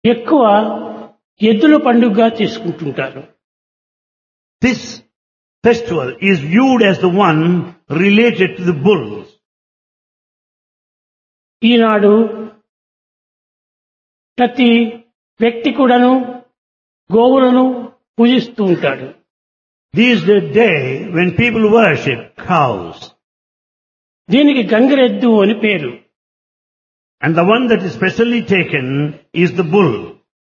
ఎక్కువ ఎద్దుల పండుగగా చేసుకుంటుంటారు. This festival is viewed as the one related to the bulls. ఈనాడు ప్రతి వ్యక్తి కూడాను గోవులను పూజిస్తూ ఉంటాడు. This is the day when people worship cows. దీనికి గంగిరెద్దు అని పేరు. And the one that is specially taken is the bull.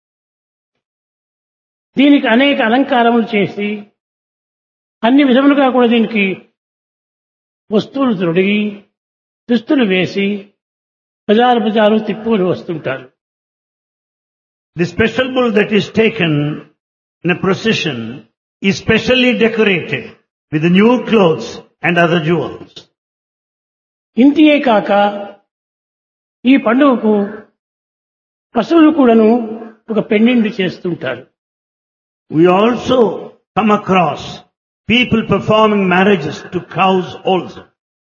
దీనికి అనేక అలంకారములు చేసి అన్ని విధములుగా కూడా దీనికి వస్తువులు తొడిగి దుస్తులు వేసి బజారు తిప్పుకొని వస్తుంటారు. The special bull that is taken in a procession is specially decorated with the new clothes and other jewels. ఇంతియే కాక ఈ పండుగకు పశువులు కూడాను ఒక పెండిండు చేస్తుంటారు. We also come across people performing marriages to cows also.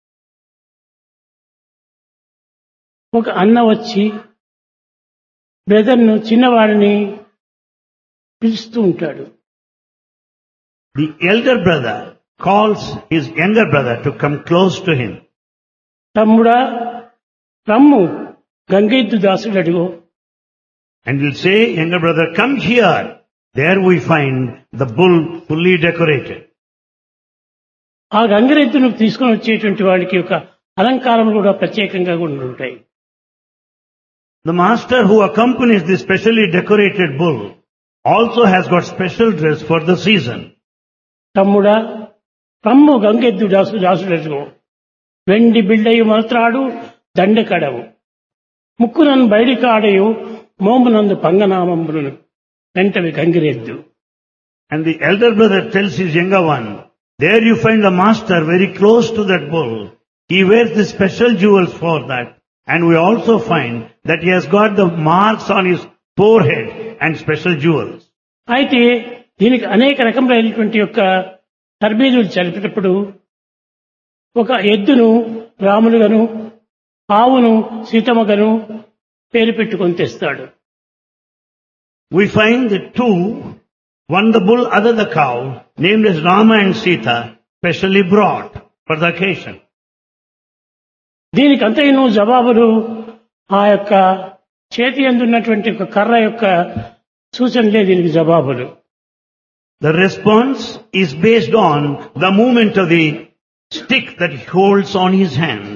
ఒక అన్న వచ్చి బ్రదర్ను చిన్నవాడిని పిలుస్తూ ఉంటాడు. The elder brother calls his younger brother to come close to him. తమ్ముడా రమ్ము గంగెద్దు దాసుడు అడిగో. And he'll say, younger brother, come here. There we find the bull fully decorated. ఆ గంగిరెద్దును తీసుకుని వచ్చేటువంటి వాడికి ఒక అలంకారం కూడా ప్రత్యేకంగా కూడా ఉంటాయి. The master who accompanies this specially decorated bull also has got special dress for the season. తమ్ముడా రమ్ము గంగెద్దు దాసుడెడుగో వెండి బిళ్ళయు మలత్రాడు దండకడవు ముక్కునందు బయడికాడయు మోమునందు పంగనామంబులను వెంటవి గంగిరెద్దు. And the elder brother tells his younger one, there you find the master very close to that bull. He wears the special jewels for that. And we also find that he has got the marks on his forehead and special jewels. అయితే దీనికి అనేక రకములైనటువంటి యొక్క తర్బీదులు జరిపేటప్పుడు ఒక ఎద్దును రాములుగాను ఆవును సీతమ్మగాను పేరు పెట్టుకొని తెస్తాడు. We find the two, one the bull, other the cow, named as Rama and Sita, specially brought for the occasion. దీనికి అంతైనా జవాబులు ఆ యొక్క చేతి అందున్నటువంటి ఒక కర్ర యొక్క సూచనలే దీనికి జవాబులు. The response is based on the movement of the stick that he holds on his hand.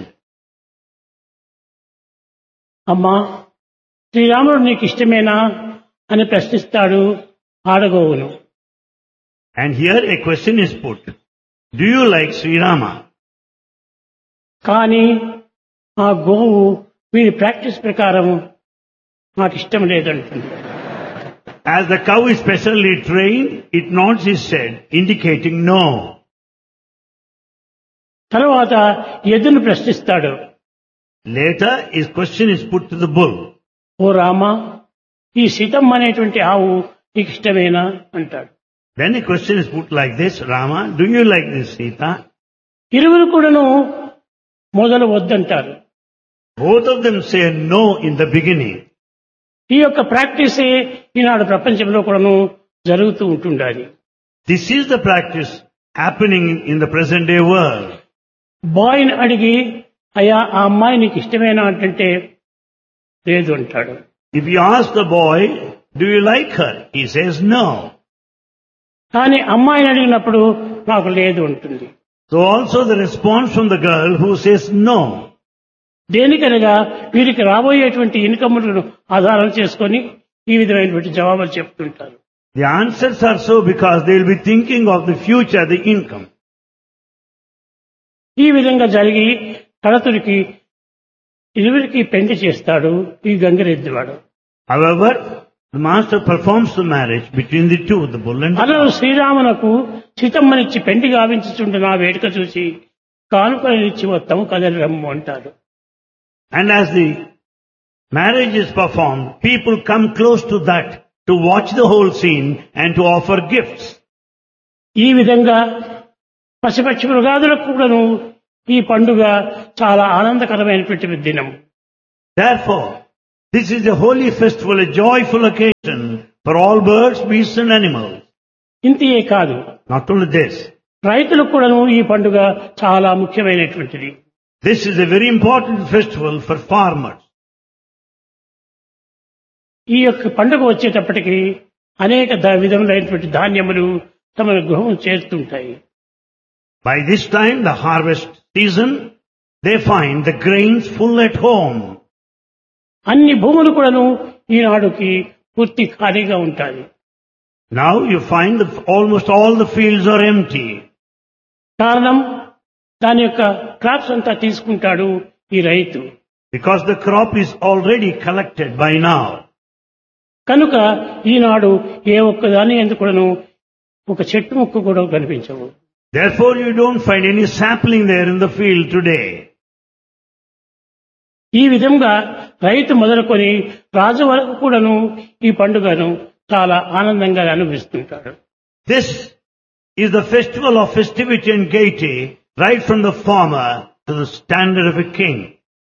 అమ్మా శ్రీరాముడు నీకు ఇష్టమేనా అని ప్రశ్నిస్తాడు ఆడగోవును. And here a question is put. Do you like Sri Rama? కానీ ఆ గోవు వీరి ప్రాక్టీస్ ప్రకారం నాకు ఇష్టం లేదంటుంది. As the cow is specially trained, it nods its head, indicating no. తర్వాత ఎద్దును ప్రశ్నిస్తాడు. Later, his question is put to the bull. ఓ రామా ఈ సీతమ్మ అనేటువంటి ఆవు నీకు ఇష్టమేనా అంటాడు. Then the question is put like this, Rama, do you like this Sita? ఇరువురు కూడాను మొదలు వద్దంటారు. Both of them say no in the beginning. ఈ యొక్క ప్రాక్టీసే ఈనాడు ప్రపంచంలో కూడాను జరుగుతూ ఉంటుండాలి. This is the practice happening in the present day world. బాయ్ని అడిగి అయ్యా ఆ అమ్మాయి నీకు ఇష్టమేనా అంటే లేదు అంటాడు. If you ask the boy, do you like her? He says no. కానీ అమ్మాయిని అడిగినప్పుడు నాకు లేదు అంటుంది. So also the response from the girl who says no. దేనికనగా వీరికి రాబోయేటువంటి ఇన్కమ్లను ఆధారం చేసుకొని ఈ విధమైనటువంటి జవాబులు చెప్తుంటారు. The answers are so because they will be thinking of the future, the income. ఈ విధంగా జరిగి కడతుడికి ఇరువురికి పెండి చేస్తాడు ఈ గంగిరెద్దువాడు. However, the master performs the marriage between the two, the bull and the అలా cow. శ్రీరామునకు సీతమ్మనిచ్చి పెండి గావించుచుండే నా వేడుక చూసి కానుకనిచ్చి వస్తాము కదలి రమ్ము అంటాడు. And as the marriage is performed, people come close to that to watch the whole scene and to offer gifts. ఈ విధంగా పశుపక్షి మృగాదులకు కూడాను ఈ పండుగ చాలా ఆనందకరమైనటువంటి దినం. Therefore, This is a holy festival, a joyful occasion for all birds, beasts and animals. ఇంతియే కాదు, Not only this, రైతులకు కూడాను ఈ పండుగ చాలా ముఖ్యమైనటువంటిది. this is a very important festival for farmers. ఈ యొక్క పండుగ వచ్చేటప్పటికి అనేక విధములైనటువంటి ధాన్యములు తమ గృహం చేరుతుంటాయి. By this time, the harvest season, they find the grains full at home. అన్ని భూములు కూడాను ఈనాడుకి పూర్తి ఖాళీగా ఉంటాయి. Now you find that almost all the fields are empty. కారణం, దాని యొక్క క్రాప్స్ అంతా తీసుకుంటాడు ఈ రైతు. Because the crop is already collected by now. కనుక ఈనాడు ఏ ఒక్క దాని ఎందుకు కూడాను ఒక చెట్టు ముక్క కూడా కనిపించవు. Therefore you don't find any sapling there in the field today. ఈ విధంగా రైతు మొదలుకొని రాజు వరకు కూడాను ఈ పండుగను చాలా ఆనందంగా అనుభవిస్తుంటాడు. This is the festival of festivity and gaiety, right from the farmer to the standard of a king.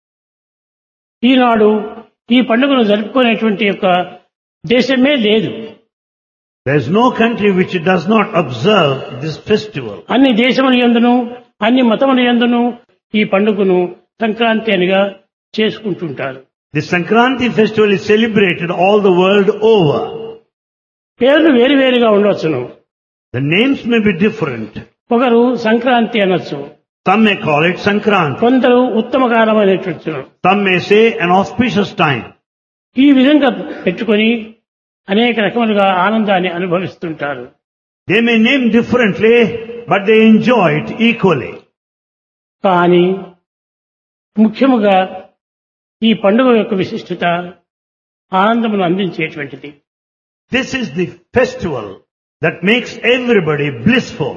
ఈనాడు ఈ పండుగను జరుపుకునేటువంటి యొక్క దేశమే లేదు. There is no country which does not observe this festival. అన్ని దేశముల యందును అన్ని మతముల యందును ఈ పండుగను Sankranti అనిగా చేసుకుంటుంటారు. The Sankranti festival is celebrated all the world over. పేర్లు వేరువేరుగా ఉండవచ్చును. The names may be different. ఒకరు సంక్రాంతి అనొచ్చు, Some may call it Sankranti. కొందరు ఉత్తమకాలం అనేటచ్చు. Some may say an auspicious time. ఈ విధంగా పెట్టుకొని అనేక రకములుగా ఆనందాన్ని అనుభవిస్తుంటారు. They may name differently, but they enjoy it equally. కానీ ముఖ్యముగా ఈ పండుగ యొక్క విశిష్టత ఆనందమును అందించేటువంటిది. This is the festival that makes everybody blissful.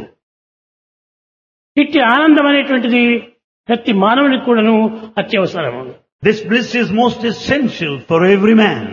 ఇట్టి ఆనందం అనేటువంటిది ప్రతి మానవునికి కూడాను అత్యవసరము. This bliss is most essential for every man.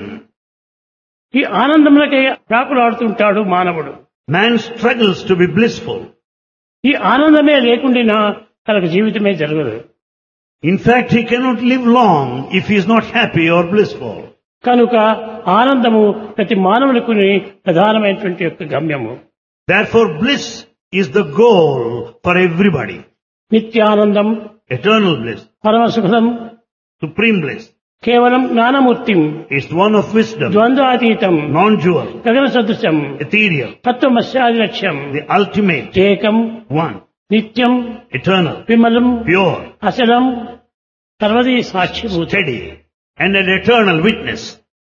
ఈ ఆనందములకై ప్రాకులాడుతుంటాడు మానవుడు. Man struggles to be blissful. ఈ ఆనందమే లేకుండా తనకు జీవితమే జరగదు. In fact, he cannot live long if he is not happy or blissful. కనుక ఆనందము ప్రతి మానవులకు ప్రధానమైనటువంటి యొక్క గమ్యము. Therefore, bliss is the goal for everybody. Nityanandam, Eternal bliss, పరమసుఖం, supreme bliss, కేవలం జ్ఞానమూర్తిం, is one of wisdom, ద్వంద్వాతీతం, non-dual, గగన సదృశం, ethereal, తత్వమస్యాది లక్ష్యం, the ultimate, ఏకం, one, నిత్యం, eternal, విమలం, pure, అచలం, సర్వదీ సాక్షిభూతం. steady, and an eternal witness.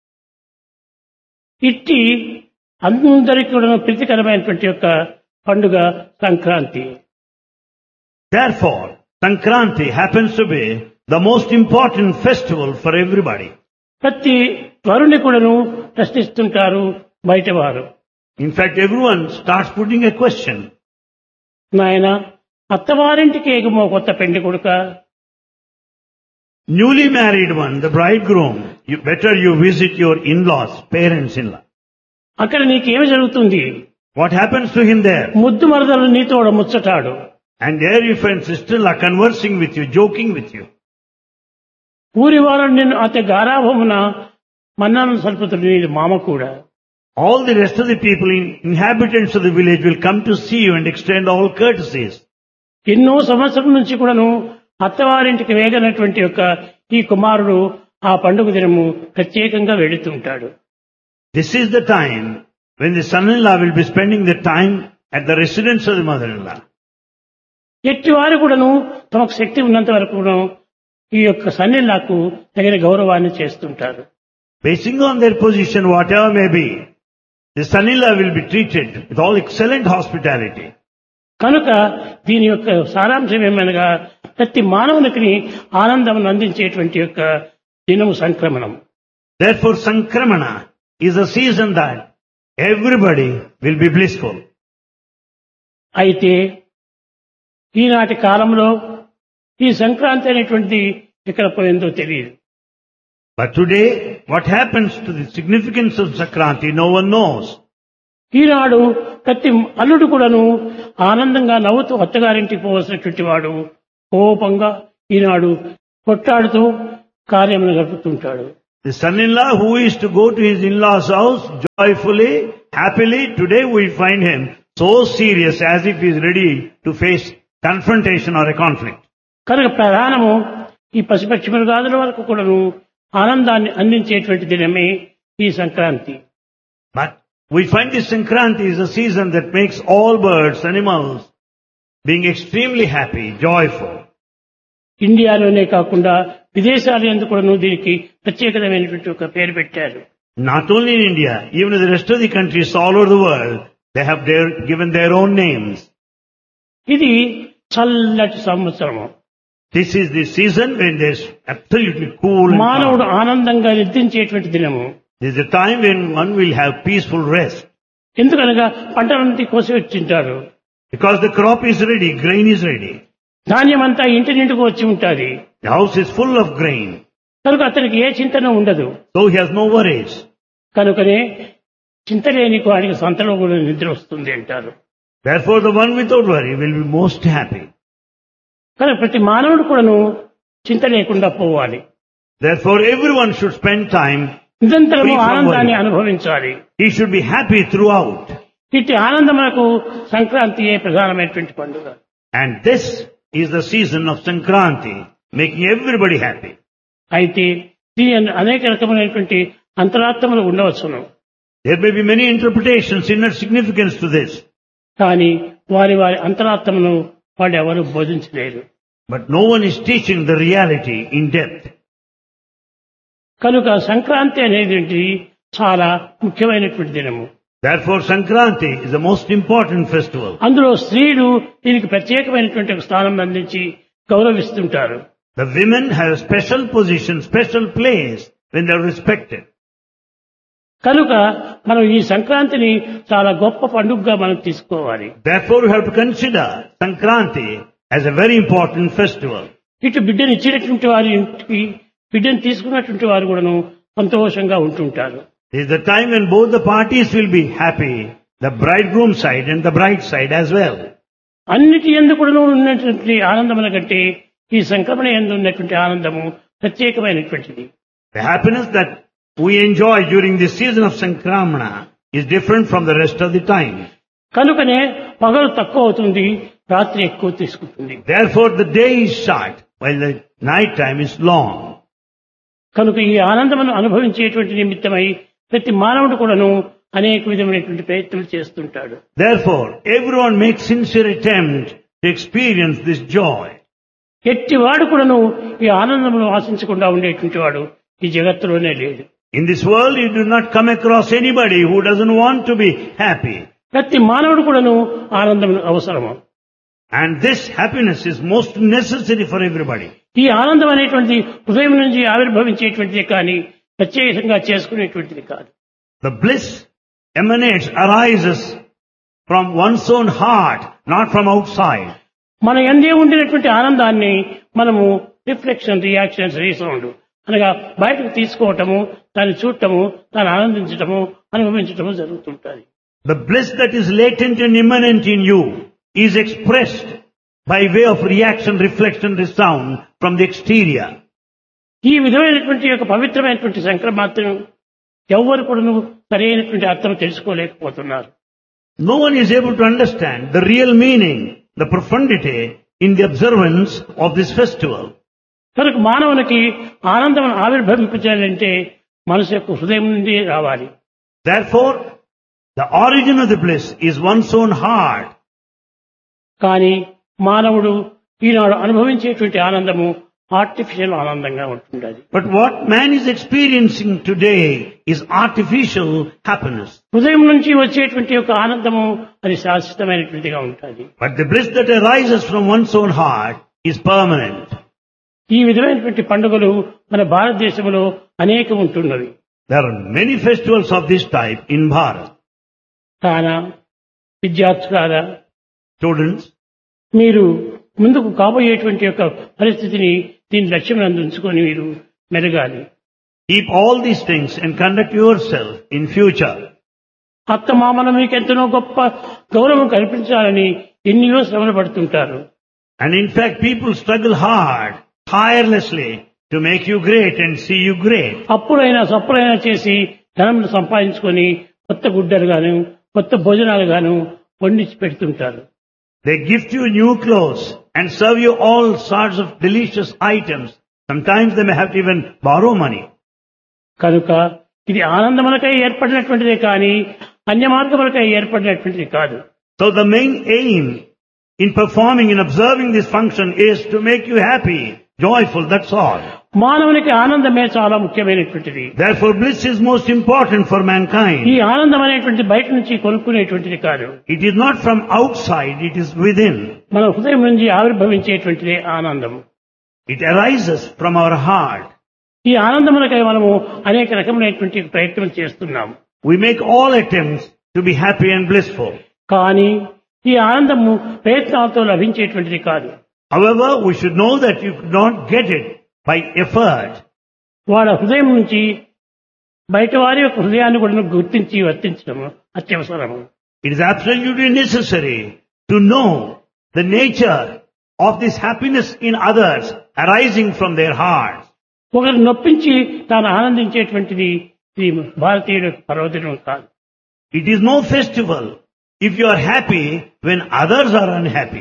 ఇట్టి అందరికీ కూడా ప్రీతికరమైనటువంటి యొక్క పండుగ Sankranti. Therefore, Sankranti happens to be the most important festival for everybody. ప్రతి వరుని కూడాను ప్రశ్నిస్తుంటారు బయటవారు. In fact, everyone starts putting a question. నాయన, అత్తవారింటికి ఏగమో కొత్త పెండి కొడుక, Newly married one, the bridegroom, better you visit your in-laws, parents-in-law. అక్కడ నీకేమి జరుగుతుంది? What happens to him there? ముద్దు మరదలు నీతో ముచ్చటాడు. And there your friend sister-in-law conversing with you, joking with you. ఊరి వారు నిన్ను అతి గారాభమున మన్నాను సల్పుతుడు నీ మామ కూడా. All the rest of the people, inhabitants of the village, will come to see you and extend all courtesies. ఎన్నో సంవత్సరం నుంచి కూడాను అత్తవారింటికి వేగనటువంటి యొక్క ఈ కుమారుడు ఆ పండుగ దినము ప్రత్యేకంగా వెళుతుంటాడు. This is the time when the son-in-law will be spending the time at the residence of the mother-in-law. ఎట్టి వారు కూడాను తమకు శక్తి ఉన్నంత వరకు ఈ యొక్క సన్నిలకు తగిన గౌరవాన్ని చేస్తుంటారు. Basing on their position, whatever may be, the son-in-law will be treated with all excellent hospitality. కనుక దీని యొక్క సారాంశం ఏమనగా ప్రతి మానవునికి ఆనందం అందించేటువంటి యొక్క దినము సంక్రమణం. Therefore, Sankramana is a season that everybody will be blissful. అయితే ఈనాటి కాలంలో ఈ సంక్రాంతి అనేటువంటిది ఎక్కడ పోయిందో తెలియదు. But today, what happens to the significance of Sankranti, no one knows. ఈనాడు ప్రతి అల్లుడు కూడాను ఆనందంగా నవ్వుతూ అత్తగారింటికి పోవలసినటువంటి వాడు కోపంగా ఈనాడు కొట్టాడుతూ కార్యములు గడుపుతుంటాడు. The son-in-law who is to go to his in-law's house joyfully, happily, today we find him so serious as if he is ready to face confrontation or a conflict. కనుక ప్రధానము ఈ పశుపక్షి మృగాదుల వరకు కూడాను ఆనందాన్ని అందించేటువంటి దినమే ఈ Sankranti. But we find this Sankranti is a season that makes all birds, animals, being extremely happy, joyful. ఇండియాలోనే కాకుండా విదేశాల యందు కూడాను దీనికి ప్రత్యేకమైనటువంటి ఒక పేరు పెట్టారు. Not only in India, even in the rest of the countries all over the world, they have given their own names. ఇది చల్లటి సంవత్సరము. This is the season when there's absolutely cool and మానవుడు calm. ఆనందంగా నిద్రించేటువంటి దినము. This is the time when one will have peaceful rest. ఎందుకనగా పంటలంతా కోసి వచ్చింటారు. Because the crop is ready, grain is ready. ధాన్యం అంతా ఇంటి నిండుకు వచ్చి ఉంటుంది. The house is full of grain. కనుక అతనికి ఏ చింతన ఉండదు. So he has no worries. కనుకనే చింతలేని వాడికి సంతలో కూడా నిద్ర వస్తుంది అంటారు. Therefore the one without worry will be most happy. కనుక ప్రతి మానవుడు కూడాను చింత లేకుండా పోవాలి. Therefore everyone should spend time నిరంతరము free from ఆనందాన్ని worry. అనుభవించాలి. He should be happy throughout. ఇట్టి ఆనందమునకు సంక్రాంతియే ప్రధానమైనటువంటి పండుగ. And this is the season of Sankranti, making everybody happy. అయితే దీని అనేక రకమైనటువంటి అంతరార్థములు ఉండవచ్చును. There may be many interpretations, inner significance to this. కానీ వారి వారి అంతరార్థమును వాళ్ళు ఎవరు బోధించలేరు. But no one is teaching the reality in depth. కనుక సంక్రాంతి అనేది చాలా ముఖ్యమైనటువంటి దినము. Therefore Sankranti is the most important festival. అందులో స్త్రీలు దీనికి ప్రత్యేకమైనటువంటి ఒక స్థానం అందించి గౌరవిస్తుంటారు. The women have a special position, special place when they are respected. కనుక మనం ఈ సంక్రాంతిని చాలా గొప్ప పండుగగా మనం తీసుకోవాలి. Therefore we have to consider Sankranti as a very important festival. ఇటు బిడ్డను ఇచ్చినటువంటి వారి ఇంటికి బిడ్డను తీసుకున్నటువంటి వారు కూడాను సంతోషంగా ఉంటుంటారు. This is the time when both the parties will be happy, the bridegroom side and the bride side as well. అన్నిటి యందు కూడాను ఉన్నటువంటి ఆనందముల కంటే ఈ సంక్రమణ యందు ఉన్నటువంటి ఆనందము ప్రత్యేకమైనటువంటిది. The happiness that we enjoy during this season of Sankramana is different from the rest of the time. కనుకనే పగలు తక్కువ అవుతుంది, రాత్రి ఎక్కువ తీసుకుంటుంది. Therefore the day is short while the night time is long. కనుక ఈ ఆనందమును అనుభవించేటువంటి నిమిత్తమై ప్రతి మానవుడు కూడాను అనేక విధమైనటువంటి ప్రయత్నాలు చేస్తుంటాడు. Therefore everyone makes sincere attempt to experience this joy. ఎట్టి వాడు కూడాను ఈ ఆనందమును ఆశించకుండా ఉండేటువంటి వాడు ఈ జగత్తులోనే లేడు. In this world you do not come across anybody who doesn't want to be happy. ప్రతి మానవుడు కూడాను ఆనందమును అవసరము. And this happiness is most necessary for everybody. ఈ ఆనందం అనేటువంటి హృదయం నుంచి ఆవిర్భవించేటువంటిది కానీ ప్రత్యేకంగా చేసుకునేటువంటిది కాదు. The bliss emanates, arises from one's own heart, not from outside. మన యందే ఉండినటువంటి ఆనందాన్ని మనము రిఫ్లెక్షన్, రియాక్షన్స్, రీసౌండ్ అనగా బయటకు తీసుకోవటము, దాన్ని చూడటము, దాన్ని ఆనందించటము, అనుభవించటము జరుగుతుంటుంది. The bliss that is latent and immanent in you is expressed by way of reaction, reflection, resound from the exterior. ఈ విధమైనటువంటి యొక్క పవిత్రమైనటువంటి సంక్రమాత్రం ఎవ్వరు కూడా సరైనటువంటి అర్థం తెలుసుకోలేకపోతున్నారు. No one is able to understand the real meaning, the profundity in the observance of this festival. కనుక మానవునికి ఆనందం ఆవిర్భవించాలంటే మనసు యొక్క హృదయం నుండి రావాలి. Therefore, the origin of the bliss is one's own heart. కానీ మానవుడు ఈనాడు అనుభవించేటువంటి ఆనందము ఆర్టిఫిషియల్ ఆనందంగా ఉంటుండదు. But what man is experiencing today is artificial happiness. హృదయం నుంచి వచ్చేటువంటి యొక్క ఆనందము అది శాశ్వతమైనటువంటిగా ఉంటుంది. But the bliss that arises from one's own heart is permanent. ఈ విధమైనటువంటి పండుగలు మన భారతదేశంలో అనేక ఉంటున్నవి. There are many festivals of this type in Bharat. కాన విద్యార్థులారా, Students, మీరు ముందుకు కాబోయేటువంటి యొక్క పరిస్థితిని దీని లక్ష్యం అందించుకొని మీరు మెరగాలి. keep all these things and conduct yourself in future. అత్తమామలు మీకు ఎంతనో గొప్ప గౌరవం కల్పించాలని ఎన్నో శ్రమలు పడుతుంటారు. And in fact, people struggle hard, tirelessly to make you great and see you great. అప్పుడైనా సప్పుడైనా చేసి ధనం సంపాదించుకొని కొత్త గుడ్డలు గాను కొత్త భోజనాలు గాను వండించి పెడుతుంటారు. They gift you new clothes and serve you all sorts of delicious items. Sometimes they may have to even borrow money. కనుక ఇది ఆనందములకై ఏర్పడినటువంటిదే కానీ అన్య మార్గములకై ఏర్పడినటువంటిది కాదు. So the main aim in performing, in observing this function is to make you happy, joyful, that's all. మానవునికి ఆనందమే చాలా ముఖ్యమైనటువంటిది. Therefore bliss is most important for ఈ mankind. ఆనందం అనేటువంటి బయట నుంచి కొనుక్కునేటువంటిది కాదు. It is not from outside, it is within. మన హృదయం నుంచి ఆవిర్భవించేటువంటిదే ఆనందం. It arises from our heart. ఈ ఆనందములకై మనము అనేక రకమైనటువంటి ప్రయత్నం చేస్తున్నాం. We make all attempts to be happy and blissful. కానీ ఈ ఆనందము ప్రయత్నాలతో లభించేటువంటిది కాదు. However, we should know that you could not get it by effort. వాళ్ళ హృదయం నుంచి బయట వారి యొక్క హృదయాన్ని కూడా గుర్తించి వర్తించడం అత్యవసరము. It is absolutely necessary to know the nature of this happiness in others arising from their hearts. ఒకరు నొప్పించి తాను ఆనందించేటువంటిది ఇది భారతీయుల పర్వదినం కాదు. It is no festival if you are happy when others are unhappy.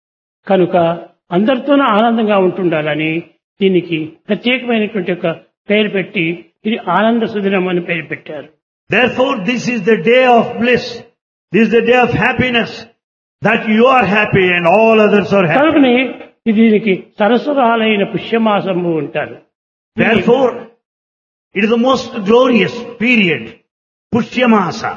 కనుక అందరితోనూ ఆనందంగా ఉంటుండాలని దీనికి ప్రత్యేకమైనటువంటి ఒక పేరు పెట్టి ఇది ఆనంద సుదినం అని పేరు పెట్టారు. Therefore, this is the day of bliss. This is the day of happiness. That you are happy and all others are happy. కనుకనే దీనికి సరస్వరాలైన పుష్యమాసము అంటారు. Therefore, it is the most glorious period, Pushyamasa.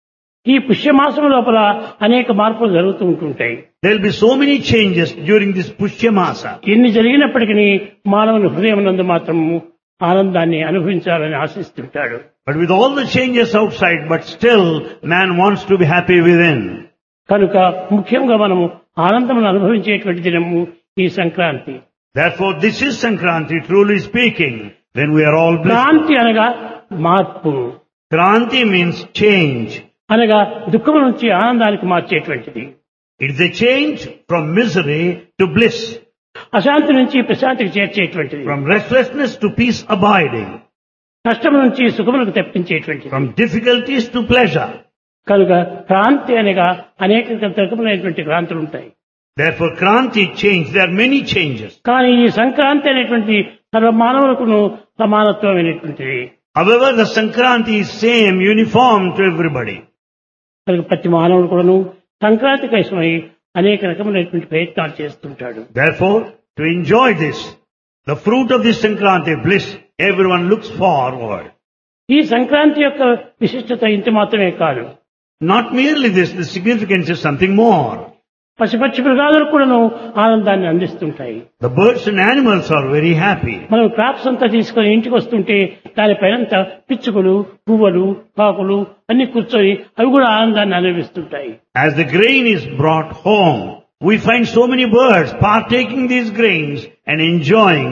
ఈ పుష్యమాసం లోపల అనేక మార్పులు జరుగుతూ ఉంటుంటాయి. There will be so many changes during this Pushyamasa. ఎన్ని జరిగినప్పటికీ మానవుని హృదయం నందు మాత్రము ఆనందాన్ని అనుభవించాలని ఆశిస్తుంటాడు. But with all the changes outside, but still man wants to be happy within. కనుక ముఖ్యంగా మనము ఆనందమును అనుభవించేటువంటి దినము ఈ Sankranti. Therefore, this is Sankranti, truly speaking, when we are all blissful. Kranti అనగా మార్పు, Kranti means change. అనగా దుఃఖం నుంచి ఆనందానికి మార్చేటువంటిది. It is a change from misery to bliss, అశాంతి నుంచి ప్రశాంతికి చేర్చేటువంటిది. from restlessness to peace abiding, కష్టం నుంచి సుఖములకు తెప్పించేటువంటిది. from difficulties to pleasure. కనుక క్రాంతి అనగా అనేక రకములైనటువంటి క్రాంతులు ఉంటాయి. Therefore, Kranti change. There are many changes. కానీ ఈ సంక్రాంతి అనేటువంటి సర్వ మానవులకును సమానత్వమైనటువంటిది. However, the Sankranti is same, uniform to everybody. కనుక ప్రతి మానవుడు కూడాను సంక్రాంతి కోసమై అనేక రకములైనటువంటి ప్రయత్నాలు చేస్తుంటాడు. Therefore, to enjoy this, the fruit of this Sankranti bliss, everyone looks forward. ఈ సంక్రాంతి యొక్క విశిష్టత ఇంత మాత్రమే కాదు. Not merely this, the significance is something more. పశుపక్షి మృగాదులు కూడాను ఆనందాన్ని అందిస్తుంటాయి. The birds and animals are very happy. మనం క్రాప్స్ అంతా తీసుకొని ఇంటికి వస్తుంటే దానిపైనంతా పిచ్చుకలు, పువ్వులు, కాకులు అన్ని కూర్చొని అవి కూడా ఆనందాన్ని అనుభవిస్తుంటాయి. As the grain is brought home, we find so many birds partaking these grains and enjoying.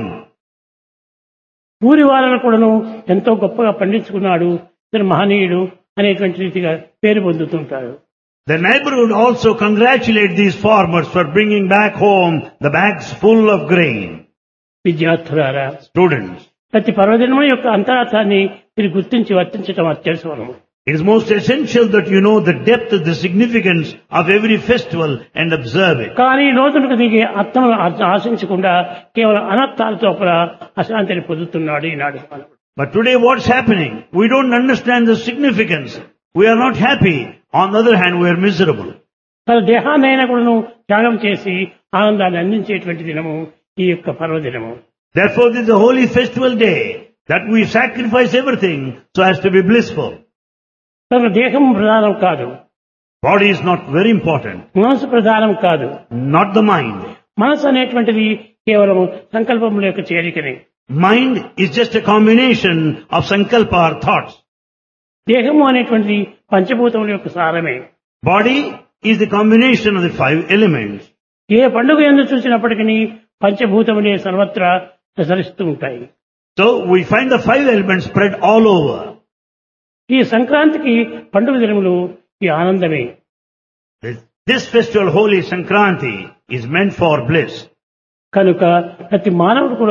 ఊరి వాళ్ళను కూడాను ఎంతో గొప్పగా పండించుకున్నాడు, ఇతను మహనీయుడు అనేటువంటి రీతిగా పేరు పొందుతుంటారు. The neighborhood also congratulate these farmers for bringing back home the bags full of grain. విద్యార్థులారా, Students, ప్రతి పర్వదినం యొక్క అంతరార్థాన్ని మీరు గుర్తించి వర్తించడం అత్యవసరం. it is most essential that you know the depth of the significance of every festival and observe it. కానీ రోజులకు దిగే అర్థం ఆశించకుండా కేవలం అనర్థాలతో అశాంతిని పొందుతున్నాడు ఈనాడు. But today what's happening? We don't understand the significance. We are not happy. On the other hand, we are miserable. తన దేహాన్నైనా కూడాను త్యాగం చేసి ఆనందాన్ని అందించేటువంటి దినము ఈ యొక్క పర్వదినము. Therefore, this is a holy festival day that we sacrifice everything so as to be blissful. తన దేహం ప్రధానం కాదు, Body is not very important, మనసు ప్రధానం కాదు. not the mind. మనసు అనేటువంటిది కేవలం సంకల్పముల యొక్క చేరికనే. Mind is just a combination of sankalpa or thoughts. దేహము అనేటువంటిది పంచభూతముల యొక్క సారమే. Body is the combination of the 5 elements. ఏ పండుగ ఎందుకు చూసినప్పటికీ పంచభూతములే సర్వత్రా ప్రసరిస్తూ ఉంటాయి. So we find the 5 elements spread all over. ఈ సంక్రాంతికి పండుగ దినములు ఈ ఆనందమే. This festival, Holy Sankranti, is meant for bliss. కనుక ప్రతి మానవుడు కూడాను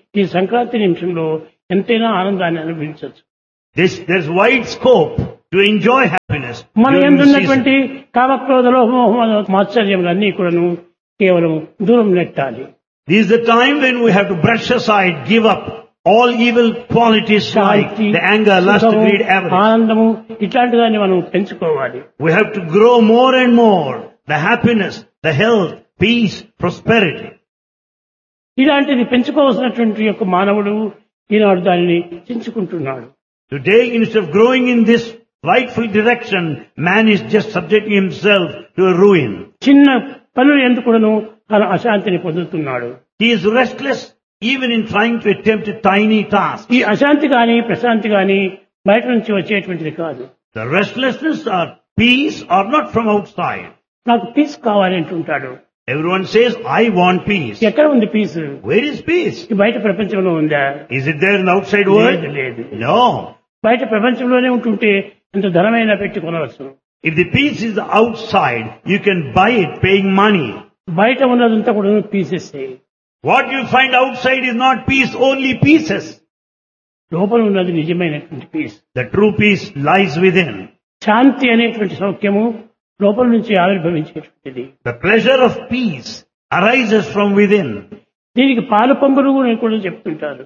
ఈ సంక్రాంతి నిమిషంలో ఎంతైనా ఆనందాన్ని అనుభవించవచ్చు. There's wide scope to enjoy happiness. మన during the ఎందున్నటువంటి season. కామక్రోధలో మాత్సర్యములన్నీ కూడాను కేవలం దూరం నెట్టాలి. This is the time when we have to brush aside, give up all evil qualities like Shanti, the anger, lust, సుఖము, greed, avarice. ఆనందము ఇట్లాంటి దాన్ని మనం పెంచుకోవాలి. We have to grow more and more the happiness, the health, peace, prosperity. ఇలాంటిది పెంచుకోవాల్సినటువంటి యొక్క మానవుడు ఈనాడు దానిని చించుకుంటున్నాడు. Today, instead of growing in this rightful direction, man is just subjecting himself to a ruin. చిన్న పనులు ఎందుకును తన అశాంతిని పొందుతున్నాడు. He is restless even in trying to attempt a tiny task. ఈ అశాంతి గాని ప్రశాంతి గాని బయట నుంచి వచ్చేటువంటిది కాదు. The restlessness or peace are not from outside. నాకు పీస్ కావాలి అంటుంటాడు. Everyone says, I want peace. ఎక్కడ ఉంది పీస్? Where is peace? ఈ బయట ప్రపంచంలో ఉందా? Is it there in the outside లేదు, world? లేదు. No. బయట ప్రపంచంలోనే ఉంటుంటే ఎంత ధనమైనా పెట్టి కొనవచ్చు. If the peace is outside, you can buy it paying money. బయట ఉన్నదంతా కూడా pieces. What you find outside is not peace, only pieces. లోపల ఉన్నది నిజమైనటువంటి piece. The true peace lies within. శాంతి అనేటువంటి సౌఖ్యము లోపల నుంచి ఆవిర్భవించేటువంటిది. The pleasure of peace arises from within. దీనికి పాల పొంగులు అని కూడా చెప్తుంటారు.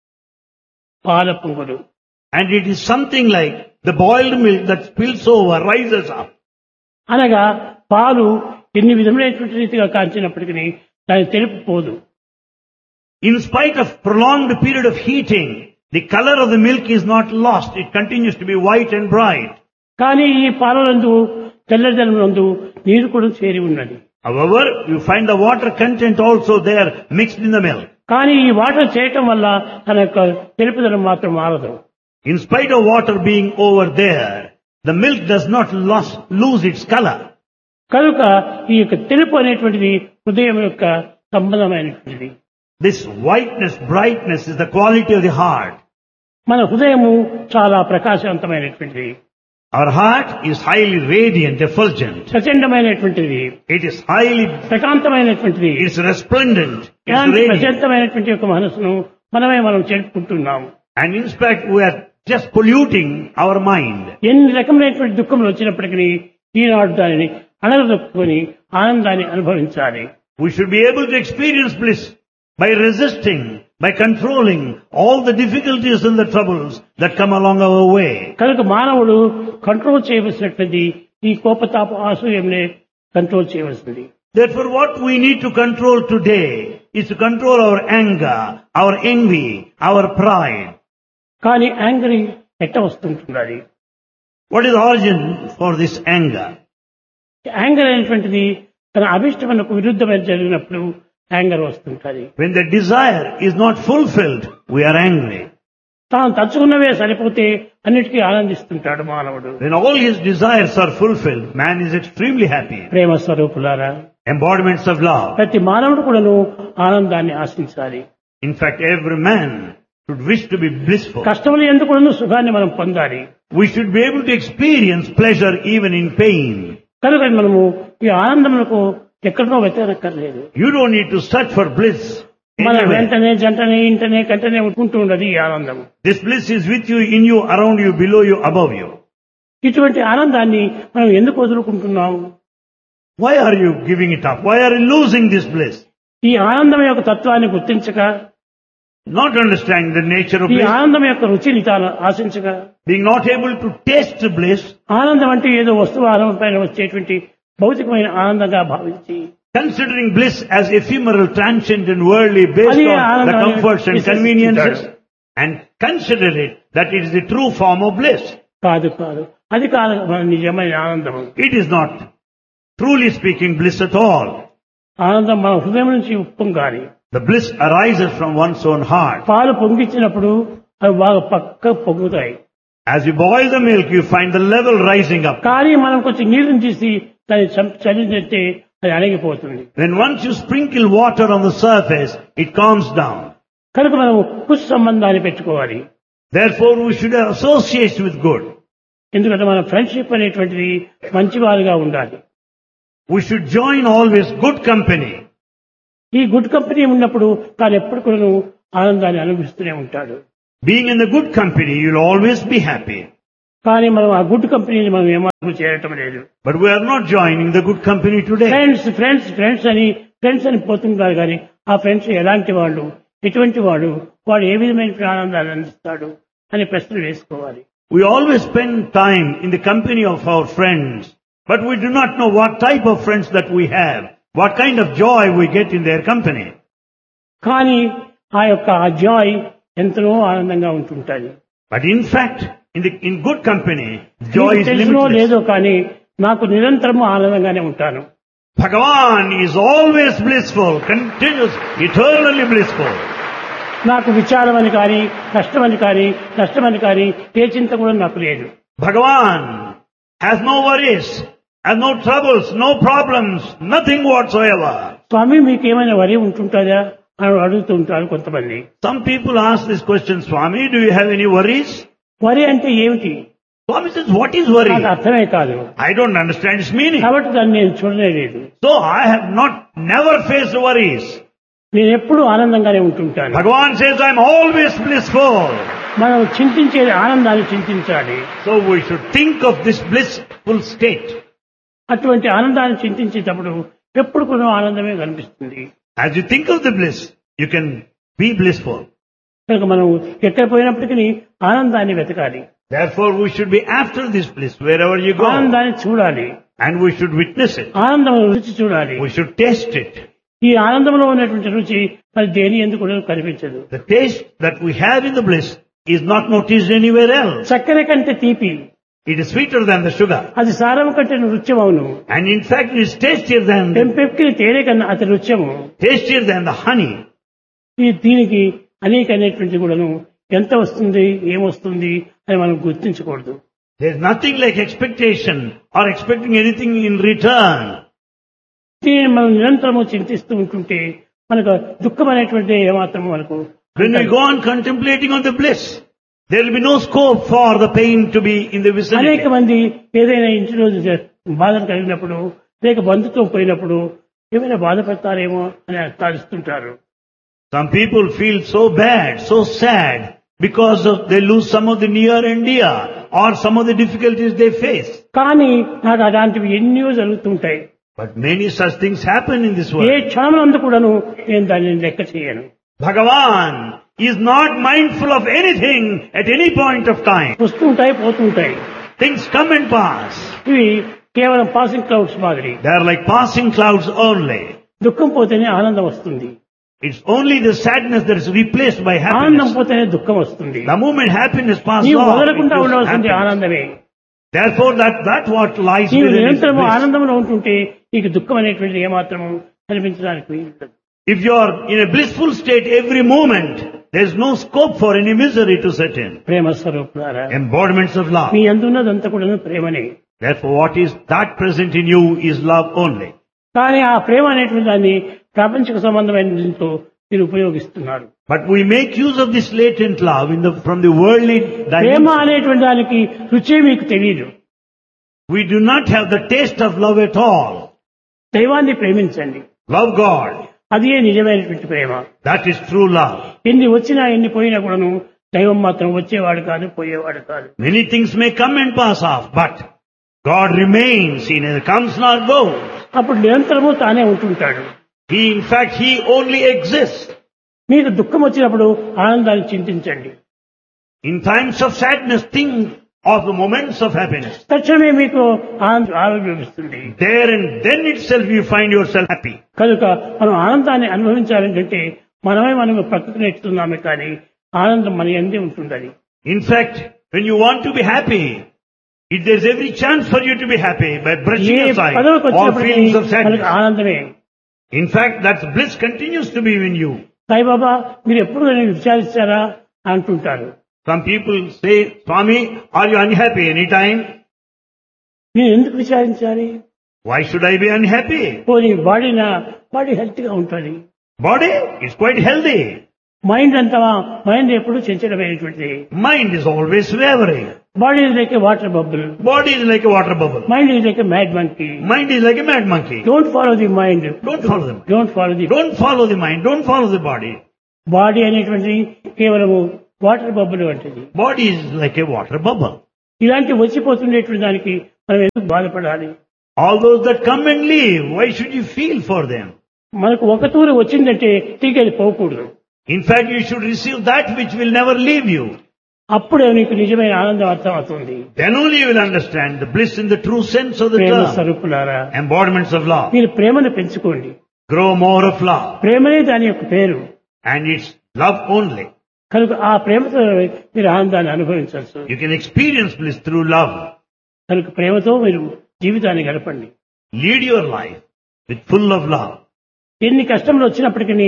పాల పొంగులు. And it is something like the boiled milk that spills over, rises up. అనగా పాలు ఎన్ని విధములైనటువంటి రీతిగా కాంచినప్పటికీ దాని తెలుపు పోదు. In spite of prolonged period of heating, the color of the milk is not lost. It continues to be white and bright. కానీ ఈ పాలనందు తెల్లదనందు నీరు కూడా చేరి ఉన్నది. However, you find the water content also there mixed in the milk. కానీ ఈ water చేయటం వల్ల తన యొక్క తెలుపుదనం మాత్రం మారదు. In spite of water being over there, the milk does not lose its color. కనుక ఈ యొక్క తెలుపు అనేటువంటిది హృదయం యొక్క సంబంధమైనటువంటిది. This whiteness, brightness is the quality of the heart. మన హృదయము చాలా ప్రకాశవంతమైనటువంటిది. Our heart is highly radiant, effulgent. ప్రచండమైనటువంటిది. It is highly, ప్రకాంతమైనటువంటిది. it's resplendent, it's ఇలాంటి radiant. ప్రశాంతమైనటువంటి యొక్క మనసును మనం చెప్పుకుంటున్నాము. And in fact, we are just polluting our mind. ఎన్ని రకమైనటువంటి దుఃఖములు వచ్చినప్పటికీ ఈనాడు దానిని అణగదొక్కుని ఆనందాన్ని అనుభవించాలి. We should be able to experience bliss by resisting, by controlling all the difficulties and the troubles that come along our way. కనుక మానవుడు control చేయవలసినటువంటి ఈ కోపతాప ఆసూయంనే కంట్రోల్ చేయవలసింది. Therefore, what we need to control today is to control our anger, our envy, our pride. కానీ anger ఎట్ట వస్తుంటున్నది? What is the origin for this anger? Anger అనేటువంటిది తన అభిష్టమునకు విరుద్ధమైన జరిగినప్పుడు యాంగర్ వస్తుంటది. When the desire is not fulfilled, we are angry. తాను తలుచుకున్నవే సరిపోతే అన్నిటికీ ఆనందిస్తుంటాడు మానవుడు. When all his desires are fulfilled, man is extremely happy. ప్రేమ స్వరూపులారా, Embodiments of love. ప్రతి మానవుడు కూడాను ఆనందాన్ని ఆశించాలి. In fact, every man should wish to be blissful. కష్టములు ఎందుకు కూడాను సుఖాన్ని మనం పొందాలి. We should be able to experience pleasure even in pain. కనుక మనము ఈ ఆనందములకు ఎక్కడో వెతకనక్కర్లేదు. You don't need to search for bliss. మన anywhere. వెంటనే జంటనే ఇంటనే కంటనే ఉంటూ ఉండదు ఈ ఆనందము. This bliss is with you, in you, around you, below you, above you. ఇటువంటి ఆనందాన్ని మనం ఎందుకు వదులుకుంటున్నాము? Why are you giving it up? Why are you losing this bliss? ఈ ఆనందం యొక్క తత్వాన్ని గుర్తించక, Not understanding the nature of ఈ bliss, ఆనందం యొక్క రుచిని తాను ఆశించక, being not able to taste bliss, ఆనందం అంటే ఏదో వస్తువు ఆనందం పైన వచ్చేటువంటి భౌతికమైన ఆనందంగా భావించి, considering bliss as ephemeral, transient and worldly based అది on the ఆనందాన్ని comforts and విశ్వసిస్తాడు. conveniences, and consider it that it is the true form of bliss. కాదు కాదు అది కాదు మన నిజమైన ఆనందం. It is not truly speaking bliss at all. ఆనందం మన హృదయం నుంచి ఉప్పొంగాలి. The bliss arises from one's own heart. పాలు పొంగించినప్పుడు అవి బాగా పక్క పొంగుతాయి. As you boil the milk, you find the level rising up. కానీ మనం కొంచెం నీరుని తీసి దాన్ని చలించితే అది అణగిపోతుంది. When once you sprinkle water on the surface, it calms down. కనుక మనం కుష్ సంబంధాన్ని పెట్టుకోవాలి. Therefore, we should associate with good. ఎందుకంటే మన ఫ్రెండ్షిప్ అనేటువంటిది మంచివారుగా ఉండాలి. We should join always good company. ఈ గుడ్ కంపెనీ ఉన్నప్పుడు తాను ఎప్పుడు కూడా ఆనందాన్ని అనుభవిస్తూనే ఉంటాడు. Being in the good company, you'll always be happy. కానీ మనం ఆ గుడ్ కంపెనీని మనం ఏమాత్రం చేయటం లేదు. But we are not joining the good company today. Friends అని పోతుంటారు కానీ ఆ ఫ్రెండ్స్ ఎలాంటి వాళ్ళు, ఎటువంటి వాడు ఏ విధమైన ఆనందాన్ని అందిస్తాడు అని ప్రశ్నలు వేసుకోవాలి. We always spend time in the company of our friends, but we do not know what type of friends that we have, what kind of joy we get in their company. కానీ ఆ Joy ఎంతో ఆనందంగా ఉంటుంటుంది. But in fact, in good company, joy is తెలుసునో limitless. లేదో కానీ నాకు నిరంతరము ఆనందంగానే ఉంటాను. Bhagavan is always blissful, continuous, eternally blissful. నాకు విచారం అని కానీ నష్టమని కానీ ఏ చింత కూడా నాకు లేదు. Bhagavan has no worries, has no troubles, no problems, nothing whatsoever. స్వామి మీకు ఏమైనా వరి ఉంటుంటుందా అని అడుగుతూ ఉంటారు కొంతమంది. Some people ask this question, Swami, do you have any worries? వరి అంటే ఏమిటి? Swami says, what is worry? నాకు అర్థమే కాదు. I don't understand its meaning. కాబట్టి దాన్ని నేను చూడలేదు. So I have never faced worries. నేను ఎప్పుడూ ఆనందంగానే ఉంటుంటాను. Bhagavan says, I am always blissful. మనం చింతించే ఆనందాన్ని చింతించాలి. So we should think of this blissful state. అటువంటి ఆనందాన్ని చింతించేటప్పుడు ఎప్పుడు కూడా ఆనందమే కనిపిస్తుంది. As you think of the bliss, you can be blissful. కనుక మనం ఎక్కడ పోయినప్పటికీ ఆనందాన్ని వెతకాలి. Therefore we should be after this bliss wherever you go. ఆనందాన్ని చూడాలి. And we should witness it. ఆనందం రుచి చూడాలి. We should taste it. ఈ ఆనందంలో ఉన్నటువంటి రుచి మరి దేని ఎందుకు కూడా కనిపించదు. The taste that we have in the bliss is not noticed anywhere else. చక్కెర కంటే తీపి. It is sweeter than the sugar. అది సారం కంటే రుచ్యమవును. And in fact it is tastier తేనె కన్నా అతి రుచ్యము. tastier than the honey. దీనికి అనేకమైనటువంటి కూడాను ఎంత వస్తుంది ఏమొస్తుంది అని మనం గుర్తించకూడదు. There is nothing like expectation or expecting anything in return. దీన్ని మనం నిరంతరము చింతిస్తూ ఉంటుంటే మనకు దుఃఖం అనేటువంటి ఏమాత్రం మనకు. When we go on contemplating on the bliss, there will be no scope for the pain to be in the vicinity. అనేక మంది ఏదైనా ఇంటిలో బాధలు కలిగినప్పుడు లేక బంధుత్వం పోయినప్పుడు ఏమైనా బాధపడతారేమో అని తలుస్తుంటారు. Some people feel so bad, so sad because they lose some of the near and dear or some of the difficulties they face. కానీ నాకు అలాంటివి ఎన్నో జరుగుతుంటాయి. But many such things happen in this A world. క్షణంలో కూడాను నేను దాన్ని లెక్క చేయను. Bhagavan is not mindful of anything at any point of time. వస్తుంటాయి పోతుంటాయి. Things come and pass. ఇవి కేవలం పాసింగ్ క్లౌడ్స్ మాదిరి. They are like passing clouds only. దుఃఖం పోతేనే ఆనందం వస్తుంది. It's only the sadness that is replaced by ఆనందం happiness. పోతేనే దుఃఖం వస్తుంది. The moment happiness passes నీవు off, it వదలకుండా gives ఉండవలసింది happiness. ఆనందమే. Therefore, that what lies నీవు within is నిరంతరము bliss. ఆనందంలో ఉంటుంటే నీకు దుఃఖం అనేటువంటి ఏమాత్రము కనిపించడానికి వీలు. If you are in a blissful state every moment, there is no scope for any misery to set in. ప్రేమ స్వరూపులారా, Embodiments of love. మీ అందున్నదంతా కూడా ప్రేమనే. Therefore, what is that present in you is love only. కానీ ఆ ప్రేమ అనేటువంటి దాన్ని ప్రాపంచిక సంబంధమైన దీంతో మీరు ఉపయోగిస్తున్నారు. But we make use of this latent love from the worldly Prema dimension. అనేటువంటి దానికి రుచే మీకు తెలియదు. We do not have the taste of love at all. దైవాన్ని ప్రేమించండి. Love God. అదే నిజమైనటువంటి ప్రేమ. That is true love. ఎన్ని వచ్చినా ఎన్ని పోయినా కూడాను దైవం మాత్రం వచ్చేవాడు కాదు, పోయేవాడు కాదు. Many things may come and pass off, but God remains. He neither comes nor goes. అప్పుడు నిరంతరము తానే ఉంటుంటాడు. In fact, He only exists. మీకు దుఃఖం వచ్చినప్పుడు ఆనందాన్ని చింతించండి. In times of sadness, think of the moments of happiness. తక్షణమే మీకు ఆనందం ఆవిర్భవిస్తుంది. There and then itself you find yourself happy. కనుక మనం ఆనందాన్ని అనుభవించాలంటే మనమే ప్రకృతి నెట్టుతున్నామే కానీ ఆనందం మన యందే ఉంటుందని. In fact, when you want to be happy, there's every chance for you to be happy by brushing A aside పదవికి all వచ్చినప్పటికీ feelings of మనకు sadness. ఆనందమే. In fact, that bliss continues to be in you. Saibaba మీరు ఎప్పుడు నన్ను విచారిస్తారా అంటుంటారు. Some people say, Swami, are you unhappy anytime? నేను ఎందుకు విచారించాలి? Why should I be unhappy? పోనీ బాడీ హెల్త్ గా ఉంటుంది. Body is quite healthy. Mind ఎప్పుడు చంచలమైనటువంటిది. Mind is always wavering. Body is like A water bubble. Body is like a water bubble. Mind is like A mad monkey. Mind is like a mad monkey. Don't follow the mind. Don't follow the mind. Don't follow the Don't follow the mind. Don't follow the body. Body అనేటువంటిది కేవలము water బబ్బులు వంటిది. Body is like a water bubble. ఇలాంటి వచ్చిపోతుండేటువంటి దానికి మనం ఎందుకు బాధపడాలి? All those that come and leave, why should you feel for them? మనకు ఒక తూరు వచ్చిందంటే తిరిగి అది పోకూడదు. In fact, you should receive that which will never leave you. అప్పుడే నీకు నిజమైన ఆనందం అర్థం అవుతుంది. Then only you will understand the bliss in the true sense of the Prema term. స్వరూపులారా, Embodiments of love. మీరు ప్రేమను పెంచుకోండి. Grow more of love. ప్రేమనే దాని యొక్క పేరు. And it's love only. కనుక ఆ ప్రేమతో మీరు ఆనందాన్ని అనుభవించవచ్చు. You can experience bliss through love. కనుక ప్రేమతో మీరు జీవితాన్ని గడపండి. Lead your life with full of love. ఎన్ని కష్టములు వచ్చినప్పటికీ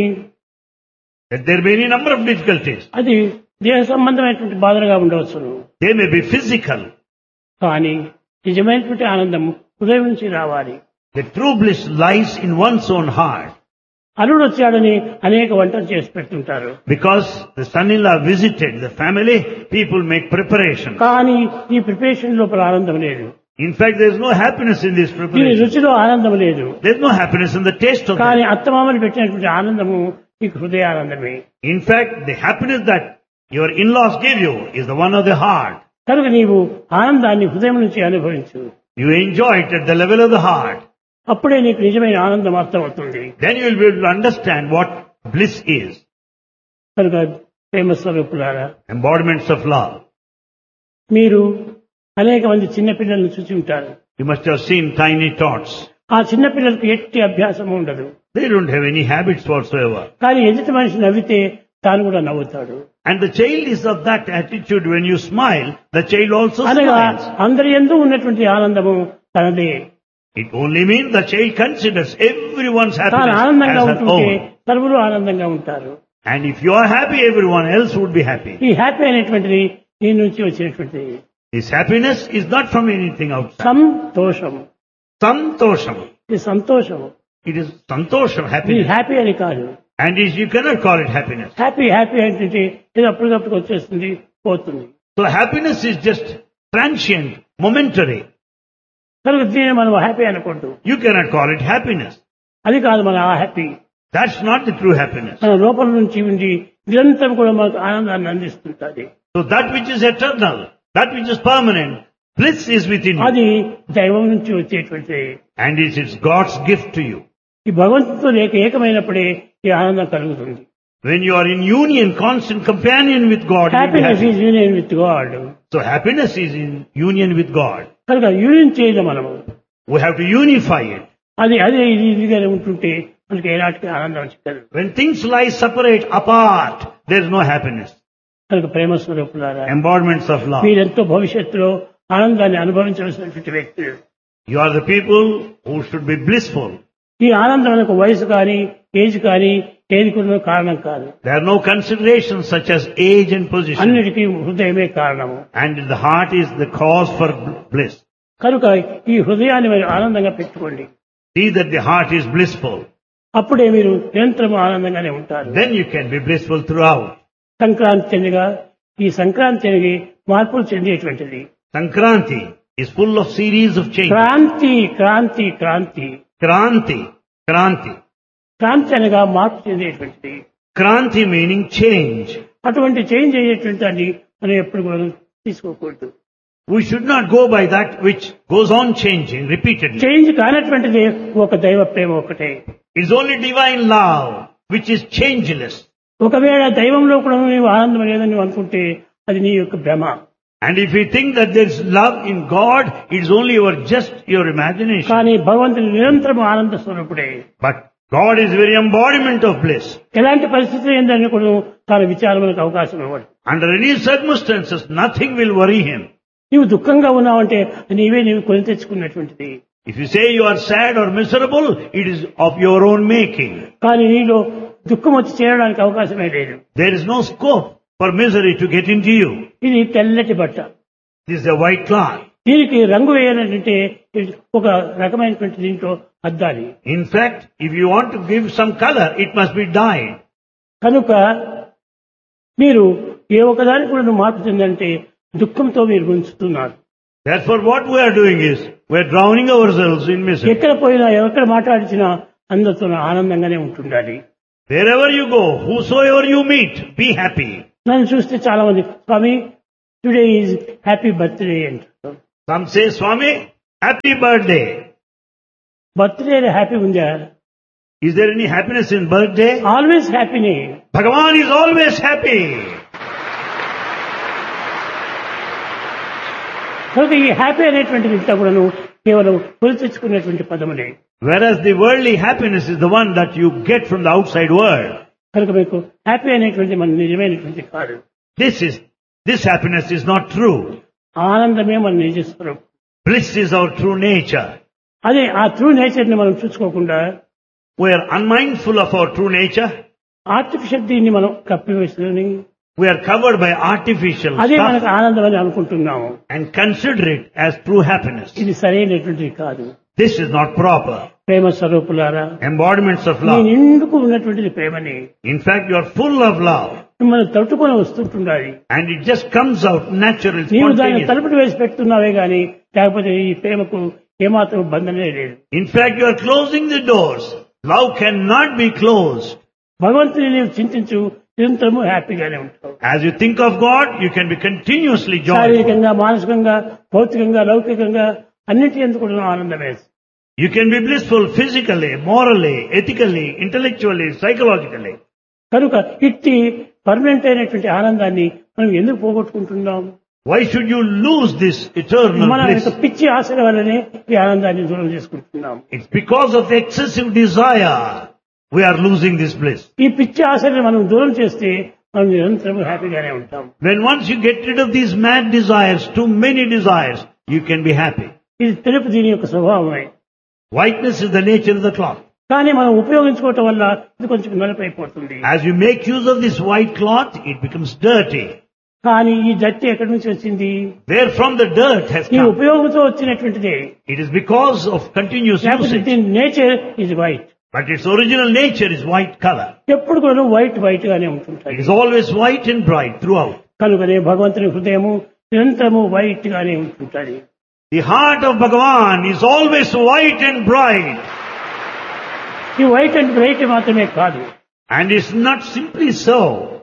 That there may be any number of difficulties. అది దేహ సంబంధమైనటువంటి బాధలుగా ఉండవచ్చును. They may be physical. కానీ నిజమైనటువంటి ఆనందం హృదయం నుంచి రావాలి. The true bliss lies in one's own heart. అల్లుడు వచ్చాడని అనేక వంటలు చేసి పెడుతుంటారు. Because the son-in-law visited the family, people make preparation. కానీ ఈ ప్రిపరేషన్ లోపల ఆనందం లేదు. In fact, there is no happiness in this దీని preparation. రుచిలో ఆనందం లేదు. There is no happiness in the taste of కానీ it. అత్తమామలు పెట్టినటువంటి ఆనందము నీకు హృదయ ఆనందమే. In fact, the happiness that your in-laws give you is the one of the heart. కనుక నీవు ఆనందాన్ని హృదయం నుంచి అనుభవించు. You enjoy it at the level of the heart. అప్పుడే నీకు నిజమైన ఆనందం అర్థమవుతుంది. Then you will be able to understand what bliss is. కనుక ప్రేమ స్వరూపులారా, Embodiments of love. మీరు అనేక మంది చిన్నపిల్లలను చూసి ఉంటారు. You must have seen tiny tots. ఆ చిన్నపిల్లలకు ఎట్టి అభ్యాసం ఉండదు. They don't have any habits whatsoever. కానీ ఎదుటి మనిషి నవ్వితే తాను కూడా నవ్వుతాడు. And the child is of that attitude. When you smile, the child also అనగా smiles. అందరి యందు ఉన్నటువంటి ఆనందము తనదే. It only means the child considers everyone's తాను happiness ఆనందంగా as her ఉంటుంటే own. సర్వులు ఆనందంగా ఉంటారు. And if you are happy, everyone else would be happy. ఈ హ్యాపీ అనేటువంటిది నీ నుంచి వచ్చినటువంటిది. This happiness is not from anything outside. సంతోషం. Santosham. ఇది సంతోషము. It is santosham, ఇది happiness. హ్యాపీ అని కాదు. And you cannot call it happiness. Happy happy అంటే ఇది అప్పటికప్పుడు వచ్చేస్తుంది, పోతుంది. So happiness is just transient, momentary. కనుక దీన్ని మనం హ్యాపీ అనకూడదు. You cannot call it happiness. అది కాదు మన ఆ happy. That's not the true happiness. మన లోపల నుంచి ఉండి నిరంతరం కూడా మనకు ఆనందాన్ని అందిస్తుంటుంది. So that which is eternal, that which is permanent, bliss is within you. అది దైవం నుంచి వచ్చేటువంటిది. And it is God's gift to you. ఈ భగవంతుతో ఏకమైనప్పుడే ఈ ఆనందం కలుగుతుంది. When you are in union, constant companion with God, you will be happiness happy. Is union with God. So happiness is in union with God. కనుక union చేయడం మనము. We have to unify it. అది అదే ఇదిగా ఉంటుంటే మనకి ఏనాటికి ఆనందం చిక్కదు. When things lie separate, apart, there is no happiness. కనుక ప్రేమ స్వరూపులారా, Embodiments of love. మీరెంతో భవిష్యత్తులో ఆనందాన్ని అనుభవించవలసినటువంటి వ్యక్తులు. You are the people who should be blissful. ఈ ఆనందానికి వయసు కానీ ఏజ్ కానీ ఏది కూడా కారణం కాదు. There are no considerations such as age and position. అన్నిటికీ హృదయమే కారణము. And the heart is the cause for bliss. కనుక ఈ హృదయాన్ని మీరు ఆనందంగా పెట్టుకోండి. See that the heart is blissful. అప్పుడే మీరు నిరంతరం ఆనందంగానే ఉంటారు. Then you can be blissful throughout. Sankranti అనగా ఈ సంక్రాంతి అనేది మార్పులు చెందేటువంటిది. Sankranti is full of series of changes. Kranti Kranti Kranti. Kranti, Kranti. Kranti అనగా మార్పు చెందేటువంటిది. Kranti meaning change. అటువంటి చేంజ్ అయ్యేటువంటి దాన్ని మనం ఎప్పుడు కూడా తీసుకోకూడదు. We should not go by that which goes on changing repeatedly. Change కానటువంటిది ఒక దైవ ప్రేమ ఒకటే. It's only divine love which is changeless. ఒకవేళ దైవంలో కూడా నీవు ఆనందం లేదని నువ్వు అనుకుంటే అది నీ యొక్క భ్రమ. And if you think that there is love in God, it's only your imagination. కానీ భగవంతుని నిరంతరం ఆనంద స్వరూపుడే. But God is very embodiment of bliss. ఎలాంటి పరిస్థితులు ఏందని కూడా తన విచారములకు అవకాశం ఇవ్వడు. Under any circumstances, nothing will worry him. నీవు దుఃఖంగా ఉన్నావంటే నీవు కొని తెచ్చుకున్నటువంటిది. If you say you are sad or miserable, it is of your own making. కానీ నీలో దుఃఖం వచ్చి చేరడానికి అవకాశమే లేదు. There is no scope for misery to get into you. ఇది తెల్లటి బట్ట. This is a white cloth. దీనికి రంగు వేయాలంటే ఒక రకమైనటువంటి దీంట్లో అద్దాలి. In fact, if you want to give some color, it must be dyed. కనుక మీరు ఏ ఒకదానికి కూడా మార్పు చెందంటే దుఃఖంతో మీరు గుంచుతున్నారు. Therefore, what we are doing is, we are drowning ourselves in misery. ఎక్కడ పోయినా ఎక్కడ మాట్లాడిచినా అందరితో ఆనందంగానే ఉంటుండాలి. Wherever you go, whosoever you meet, be happy. నన్ను చూస్తే చాలా మంది స్వామి టుడే ఈజ్ హ్యాపీ బర్త్డే అంటారు. Some say, Swami, happy birthday. Birthday happy ఉందా? Is there any happiness in birthday? Always హ్యాపీనే. Bhagavan is always happy. కనుక ఈ హ్యాపీ అనేటువంటిది ఇంత కూడాను కేవలం కొని తెచ్చుకునేటువంటి పదములే. Whereas the worldly happiness is the one that you get from the outside world. కనుక మీకు హ్యాపీ అనేటువంటి మన నిజమైనటువంటి కాదు. This happiness is not true. ఆనందమే మన నిజ స్వరూపం. Bliss is our true nature. అదే ఆ ట్రూ నేచర్ ని మనం చూసుకోకుండా We are unmindful of our true nature. Artificial దీన్ని మనం కప్పివేసుకుని We are covered by artificial అదే మనకు stuff ఆనందం అని అనుకుంటున్నాము. and consider it as true happiness. ఇది సరైనటువంటిది కాదు. This is not proper. ప్రేమ స్వరూపులారా, Embodiments of మీ love. నిండుకు ఉన్నటువంటిది ప్రేమని In fact, you are full of love. మిమ్మల్ని తట్టుకొని వస్తుంటున్నది. And it just comes out naturally, నీవు దాన్ని spontaneously. తలుపుడు వేసి పెడుతున్నావే గాని లేకపోతే ఈ ప్రేమకు ఏమాత్రం బంధమే లేదు. In fact, you are closing the doors. Love cannot be closed. భగవంతుని నీవు చింతించు, నిరంతరము హ్యాపీగానే ఉంటావు. As you think of God, you can be continuously joyful. శారీరకంగా, మానసికంగా, భౌతికంగా, లౌకికంగా అన్నిటి ఎందుకు కూడా ఆనందమే. You can be blissful physically, morally, ethically, intellectually, psychologically. కనుక ఇట్టి పర్మనెంట్ అయినటువంటి ఆనందాన్ని మనం ఎందుకు పోగొట్టుకుంటున్నాం? Why should you lose this eternal మన bliss? యొక్క పిచ్చి ఆశల వల్లనే ఈ ఆనందాన్ని దూరం చేసుకుంటున్నాం. It's because of excessive desire we are losing this bliss. ఈ పిచ్చి ఆశల్ని మనం దూరం చేస్తే మనం నిరంతరం హ్యాపీగానే ఉంటాం. When once you get rid of these mad desires, too many desires, you can be happy. ఇది తెలుపు దీని యొక్క స్వభావమే. Whiteness is the nature of the cloth. కానీ మనం ఉపయోగించుకోవటం వల్ల ఇది కొంచెం నలుపైపోతుంది. As you make use of this white cloth, it becomes dirty. కానీ ఈ డట్టి ఎక్కడి నుంచి వచ్చింది? Where from the dirt has ఈ come. ఉపయోగంతో వచ్చినటువంటిదే. It is because of continuous లేకపోతే usage. దీని nature is white. But its original nature is white color. ఎప్పుడు కూడా వైట్ గానే ఉంటుంటాయి. It is always white and bright throughout. కనుకనే భగవంతుని హృదయము నిరంతరము వైట్ గానే ఉంటుంటది. The heart of Bhagavan is always white and bright. ఈ వైట్ అండ్ బ్రైట్ మాత్రమే కాదు, And it's not simply so.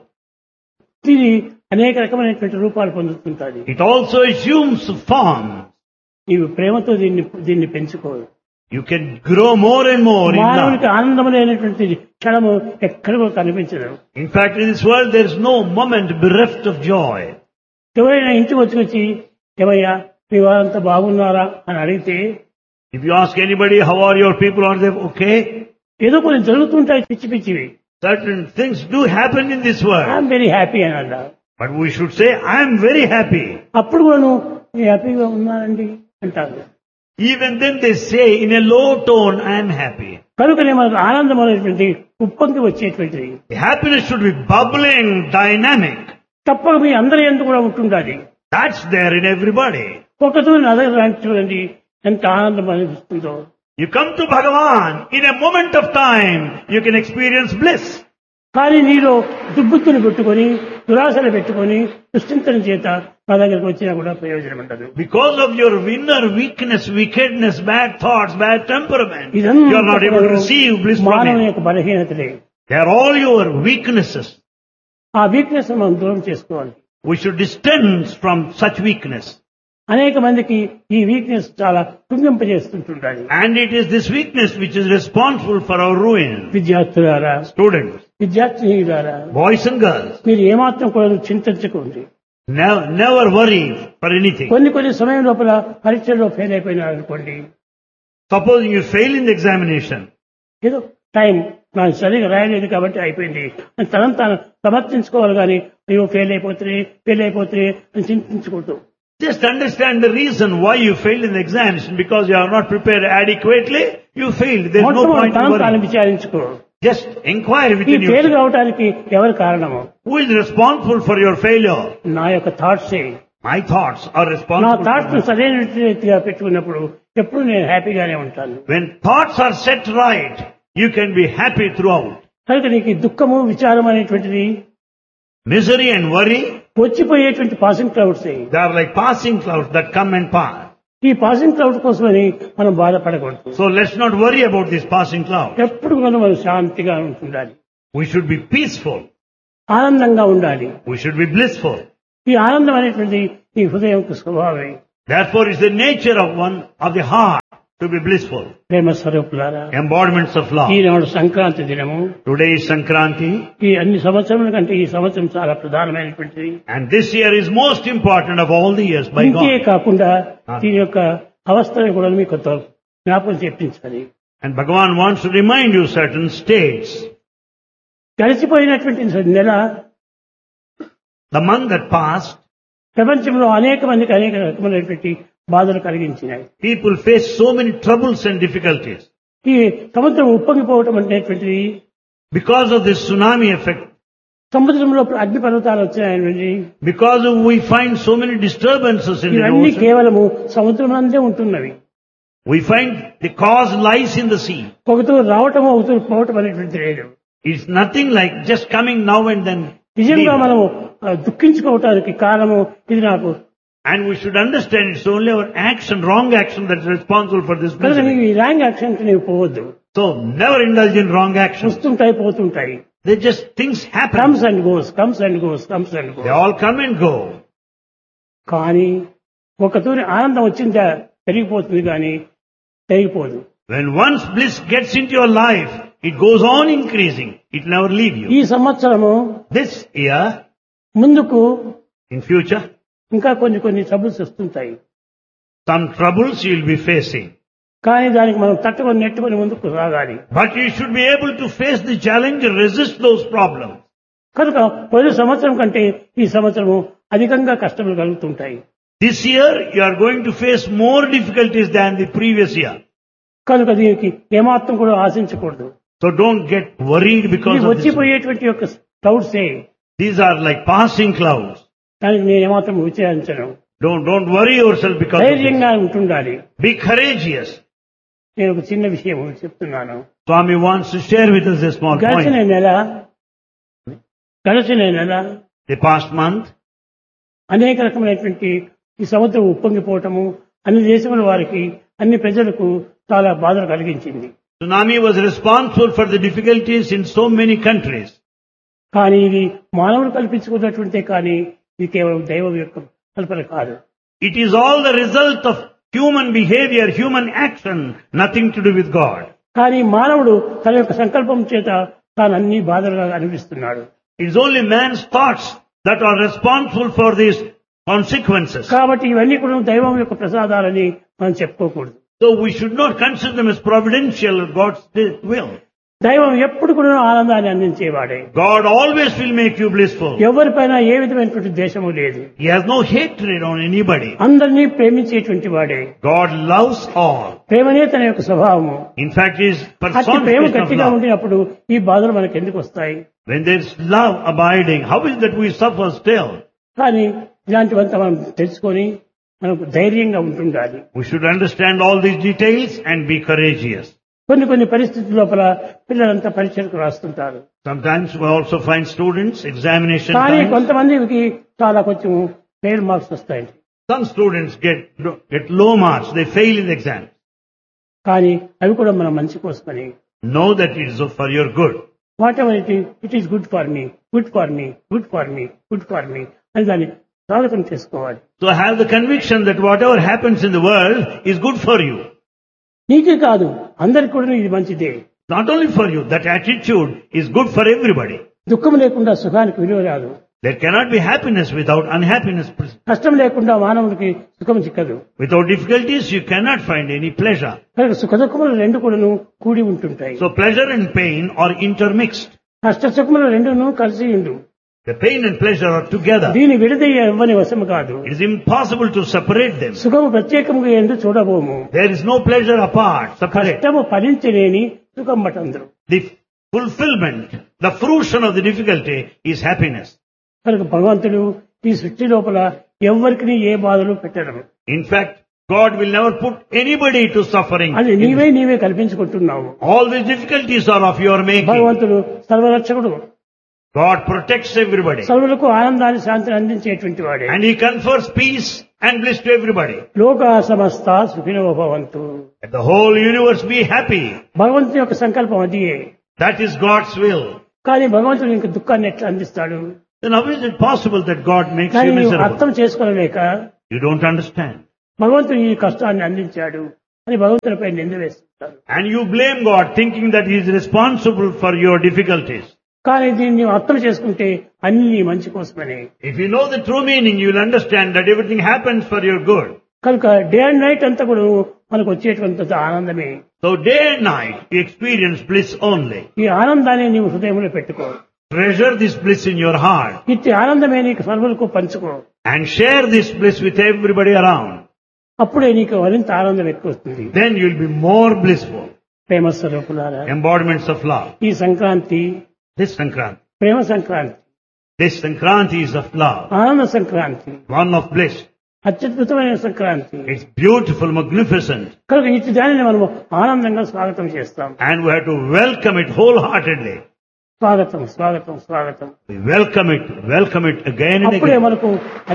ఇది అనేక రకమైనటువంటి రూపాలు పొందుతుంటది. It also assumes form. నీవు ప్రేమతో దీన్ని పెంచుకోవు. You can grow more and more in మానవునికి love. ఆనందం లేనటువంటి క్షణము ఎక్కడ కూడా కనిపించదు. In fact, in this world there is no moment bereft of joy. ఎవరైనా ఇంటికి వచ్చి ఏమయ్యా మీ వారంతా బాగున్నారా అని అడిగితే, If you ask anybody, how are your people, are they okay? ఏదో కొన్ని జరుగుతుంటాయి పిచ్చివి. Certain things do happen in this world. I'm very happy అని అన్నా. But we should say, I am very happy. అప్పుడు కూడా నువ్వు హ్యాపీగా ఉన్నానండి అంటారు. Even then they say in a low tone, I am happy. కనుకనే మనకు ఆనందం అనేటువంటి ఉప్పొంగి వచ్చేటువంటిది. The happiness should be bubbling, dynamic. తప్పక మీ అందరి ఎందుకు కూడా ఉంటుండాలి. That's there in everybody. ఒకతో other చూడండి ఎంత ఆనందం అనిపిస్తుందో. You come to Bhagavan, in a moment of time, you can experience bliss. కానీ నీలో దుబ్బుత్తుని పెట్టుకొని దురాశలు పెట్టుకొని దుశ్చింతన చేత నా దగ్గరకు వచ్చినా కూడా ప్రయోజనం ఉండదు. Because of your inner weakness, wickedness, bad thoughts, bad temperament, you ఇదంతా are not able to receive bliss from మానవుని Him. యొక్క బలహీనతలే. They are all your weaknesses. ఆ వీక్నెస్ మనం దూరం చేసుకోవాలి. We should distance from such weakness. అనేక మందికి ఈ వీక్నెస్ చాలా కుంగింపజేస్తుంటుండాలి. And it is this weakness which is responsible for our ruin. విద్యార్థులారా, Students, విద్యార్థినిలారా, boys and girls, మీరు ఏమాత్రం కూడా చింతించకండి. never worry for anything. కొన్ని సమయం లోపల పరీక్షల్లో ఫెయిల్ అయిపోయినారు అనుకోండి. Supposing you fail in the examination, ఏదో టైం నాకు సరిగా రాయలేదు కాబట్టి అయిపోయింది అని తనను తాను సమర్థించుకోవాలి కానీ అయ్యో ఫెయిల్ అయిపోతే అని చింతించకూడదు. just understand the reason why you failed in the examination. Because you are not prepared adequately, you failed. There is no point in తనను తాను worrying. విచారించుకో. Just inquire ఈ within ఫెయిల్ you. కావడానికి ఎవరు కారణము? Who is responsible for your failure? నా యొక్క థాట్సే. My thoughts are నా responsible. Thoughts For సరైన రీతిగా పెట్టుకున్నప్పుడు ఎప్పుడు నేను హ్యాపీగానే ఉంటాను. when thoughts are set right, you can be happy throughout. కనుక నీకు ఈ దుఃఖము విచారం అనేటువంటిది Misery and worry, వచ్చిపోయేటువంటి passing clouds. they are like passing clouds that come and pass. ఈ పాసింగ్ క్లౌడ్ కోసమని మనం బాధపడకూడదు. So let's not worry about this passing cloud. ఎప్పుడు మనం శాంతిగా ఉంటుండాలి. We should be peaceful. ఆనందంగా ఉండాలి. We should be blissful. ఈ ఆనందం అనేటువంటిది ఈ హృదయం స్వభావమే. Therefore, it's the nature of the heart to be blissful. ప్రేమ స్వరూపులారా, Embodiments of love. ఈనాడు సంక్రాంతి దినము. Today is Sankranti, ఈ అన్ని సంవత్సరముల కంటే ఈ సంవత్సరం చాలా ప్రధానమైనటువంటిది. and this year is most important of all the years by ఇంతే God. కాకుండా దీని యొక్క అవస్థను కూడా మీకు కొంత జ్ఞాపకం చెప్పించాలి. And Bhagavan wants to remind you certain states. గడిచిపోయినటువంటి నెల, The month that passed, ప్రపంచంలో అనేక మందికి అనేక రకమైనటువంటి బాధలు కలిగించినాయి. people face so many troubles and difficulties. ఈ సముద్రం ఉప్పొంగిపోవటం అనేటువంటిది, Because of this tsunami effect, సముద్రంలో అగ్ని పర్వతాలు వచ్చినాయని, because of we find so many disturbances in the ఇవన్నీ ocean, కేవలము సముద్రం అందే ఉంటున్నవి. we find the cause lies in the sea. ఒకతూ రావటం ఒకతూ పోవటం అనేటువంటి లేదు. It's nothing like just coming now and then. నిజంగా leaving. మనము దుఃఖించుకోవటానికి కారణము ఇది నాకు. And we should understand it's only our action, wrong action, that's responsible for this కనుక misery. నీవు ఈ రాంగ్ యాక్షన్ కి నీవు పోవద్దు. So never indulge in wrong action. వస్తుంటాయి పోతుంటాయి. They just, things happen. Comes and goes, comes and goes, comes and They goes. all come and go. కానీ ఒకతూరి ఆనందం వచ్చిందా పెరిగిపోతుంది కానీ తెగిపోదు. When once bliss gets into your life, it goes on increasing. It never leave ఈ you. సంవత్సరము This year, ముందుకు in future, ఇంకా కొన్ని ట్రబుల్స్ వస్తుంటాయి. some troubles you'll be facing. కానీ దానికి మనం తట్టుకొని నెట్టుకొని ముందుకు సాగాలి. But you should be able to face the challenge and resist those problems. కనుక పోయిన సంవత్సరం కంటే ఈ సంవత్సరము అధికంగా కష్టములు కలుగుతుంటాయి. This year, you are going to face more difficulties than the previous year. కనుక దీనికి ఏమాత్రం కూడా ఆశించకూడదు. So don't get worried because ఇది of this. వచ్చిపోయేటువంటి యొక్క క్లౌడ్సే, These are like passing clouds. దానికి నేను ఏమాత్రం విచారించను. Don't worry yourself because of this. ధైర్యంగా ఉంటుండాలి. Be courageous. నేను ఒక చిన్న విషయం చెప్తున్నాను. Swami wants to share with us a small గడిచిన point. నెల The past month, అనేక రకమైనటువంటి ఈ సముద్రం ఉప్పొంగిపోవటము అన్ని దేశముల వారికి, అన్ని ప్రజలకు చాలా బాధలు కలిగించింది. tsunami was responsible for the difficulties in so many countries. కానీ ఇది మానవుడు కల్పించుకున్నటువంటిదే కానీ ఇది కేవలం దైవం యొక్క కల్పన కాదు. It is all the result of human behavior, human action, nothing to do with God. కానీ మానవుడు తన యొక్క సంకల్పం చేత తాను అన్ని బాధలుగా అనిపిస్తున్నాడు. It is only man's thoughts that are responsible for these consequences. కాబట్టి ఇవన్నీ కూడా దైవం యొక్క ప్రసాదాలని మనం చెప్పుకోకూడదు. So we should not consider them as providential, God's will. దైవం ఎప్పుడు కూడా ఆనందాన్ని అందించేవాడే. God always will make you blissful. ఎవరిపైన ఏ విధమైనటువంటి ద్వేషము లేదు. He has no hatred on anybody. అందరినీ ప్రేమించేటువంటి వాడే. God loves all. ప్రేమనే తన యొక్క స్వభావము. In fact, He is అట్టి ప్రేమ personification of గట్టిగా love. ఉండినప్పుడు ఈ బాధలు మనకు ఎందుకు వస్తాయి? When there is love abiding, how is that we suffer still? కానీ ఇలాంటివంతా మనం తెలుసుకొని మనకు ధైర్యంగా ఉంటుండాలి. We should understand all these details and be courageous. కొన్ని పరిస్థితుల లోపల పిల్లలంతా పరీక్షలకు రాస్తుంటారు. Sometimes we also find students, examination కానీ times. కొంతమందికి చాలా కొంచెం ఫెయిల్ మార్క్స్ వస్తాయి. Some students get low marks, they fail in the exam. కానీ అవి కూడా మన మంచి కోసమని. Know that it is for your good. What ever it is good for me, good for me, good for me, good for me అని దాన్ని స్వాగతం చేసుకోవాలి. So have the conviction that whatever happens in the world is good for you. నీకే కాదు అందరికి కూడా ఇది మంచిదే. Not only for you, that attitude is good for everybody. దుఃఖం లేకుండా సుఖానికి విలువ రాదు. There cannot be happiness without unhappiness. కష్టం లేకుండా మానవుడికి సుఖం చిక్కదు. Without difficulties, you cannot find any pleasure. కనుక సుఖ దుఃఖములు రెండు కూడాను కూడి ఉంటుంటాయి. So pleasure and pain are intermixed. కష్ట సుఖములు రెండును కలిసి ఉండు. The pain and pleasure are together. దీని విడదీయ ఇవ్వని వశము కాదు. It is impossible to separate them. సుఖము ప్రత్యేకముగా ఎందు చూడబోము. There is no pleasure apart, separate. కష్టము ఫలించలేని సుఖం బటందరు. The fulfillment, the fruition of the difficulty is happiness. కనుక భగవంతుడు ఈ సృష్టి లోపల ఎవ్వరికి ఏ బాధలు పెట్టడం. In fact, God will never put anybody to suffering. అది నీవే కల్పించుకుంటున్నావు. All these difficulties are of your making. భగవంతుడు సర్వరక్షకుడు. God protects everybody. సర్వులకు ఆనందాన్ని శాంతిని అందించేటువంటి వాడే. And He confers peace and bliss to everybody. లోకా సమస్త సుఖినో భవంతు. Let the whole universe be happy. భగవంతుని యొక్క సంకల్పం అదియే. That is God's will. కానీ భగవంతుడు ఇంక దుఃఖాన్ని ఎట్లా అందిస్తాడు? Then how is it possible that God makes కానీ you నీవు miserable? అర్థం చేసుకోలేక You don't understand. భగవంతుడు ఈ కష్టాన్ని అందించాడు అని భగవంతుడిపై నింద వేస్తుంటారు. And you blame God thinking that He is responsible for your difficulties. కానీ దీన్ని నీవు అర్థం చేసుకుంటే అన్ని నీ మంచి కోసమని. If you know the true meaning, you will understand that everything happens for your good. కనుక డే అండ్ నైట్ అంతా కూడా మనకు వచ్చేటువంటి ఆనందమే. So day and night you experience bliss only. ఈ ఆనందాన్ని నీవు హృదయంలో పెట్టుకో. Treasure this bliss in your heart ఇట్టి ఆనందమే నీకు సర్వులకు పంచుకో. and share this bliss with everybody around. అప్పుడే నీకు మరింత ఆనందం ఎక్కువ వస్తుంది. Then you will be more blissful. ప్రేమ స్వరూపులారా, Embodiments of love. ఈ Sankranti This Sankranti. Prema Sankranti, This Sankranti is of love. ఆనంద సంక్రాంతి, One of bliss. అత్యద్భుతమైన సంక్రాంతి. It's beautiful, magnificent. కనుక ఇటు దానిని మనము ఆనందంగా స్వాగతం చేస్తాం. And we have to welcome it wholeheartedly. స్వాగతం స్వాగతం స్వాగతం. We welcome it again and అప్పుడే again. మనకు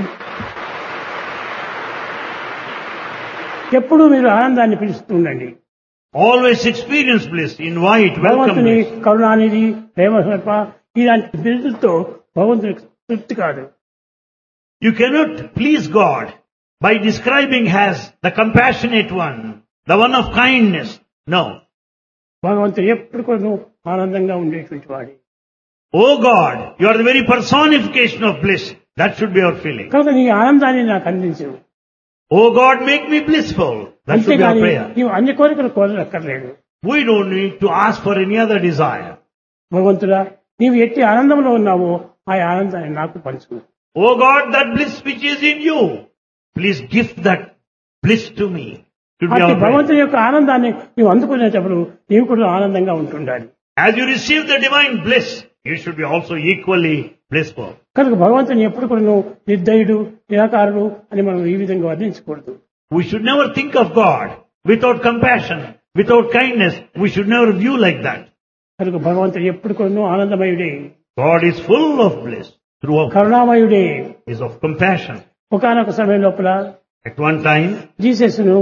ఎప్పుడూ మీరు ఆనందాన్ని పిలుస్తూ ఉండండి. Always experience bliss. Invite, welcome భగవంతుని bliss. కరుణానిధి, ప్రేమ స్వరూప ఇలాంటి బిరుదులతో భగవంతునికి తృప్తి కాదు. You cannot please God by describing as the compassionate one, the one of kindness. No. భగవంతుడు ఎప్పుడు కూడా ఆనందంగా ఉండేటువంటి వాడు. Oh God, you are the very personification of bliss. That should be our feeling. కనుక నీ ఆనందాన్ని నాకు అందించు. Oh God, make me blissful. That should be our అంతేకాని prayer. నీవు అన్ని కోరికలు కోరక్కర్లేదు. We don't need to ask for any other desire. భగవంతుడా, నీవు ఎట్టి ఆనందంలో ఉన్నావో ఆ ఆనందాన్ని నాకు పంచు. Oh God, that bliss which is in you, please gift that bliss to me. Should be అట్టి our prayer. భగవంతుని యొక్క ఆనందాన్ని నీవు అందుకునేటప్పుడు నీవు కూడా ఆనందంగా ఉంటుండాలి. As you receive the divine bliss, you should be also equally blissful. కనుక భగవంతుని ఎప్పుడు కూడా నిర్దయుడు, నిరాకారుడు అని మనం ఈ విధంగా వర్ణించకూడదు. We should never think of God without compassion, without kindness. We should never view like that. కనుక భగవంతుడు ఎప్పుడు కూడా ఆనందమయుడే, God is full of bliss throughout. కరుణామయుడే. Is of compassion. ఒకనొక సమయం లోపల At one time, జీసస్ ను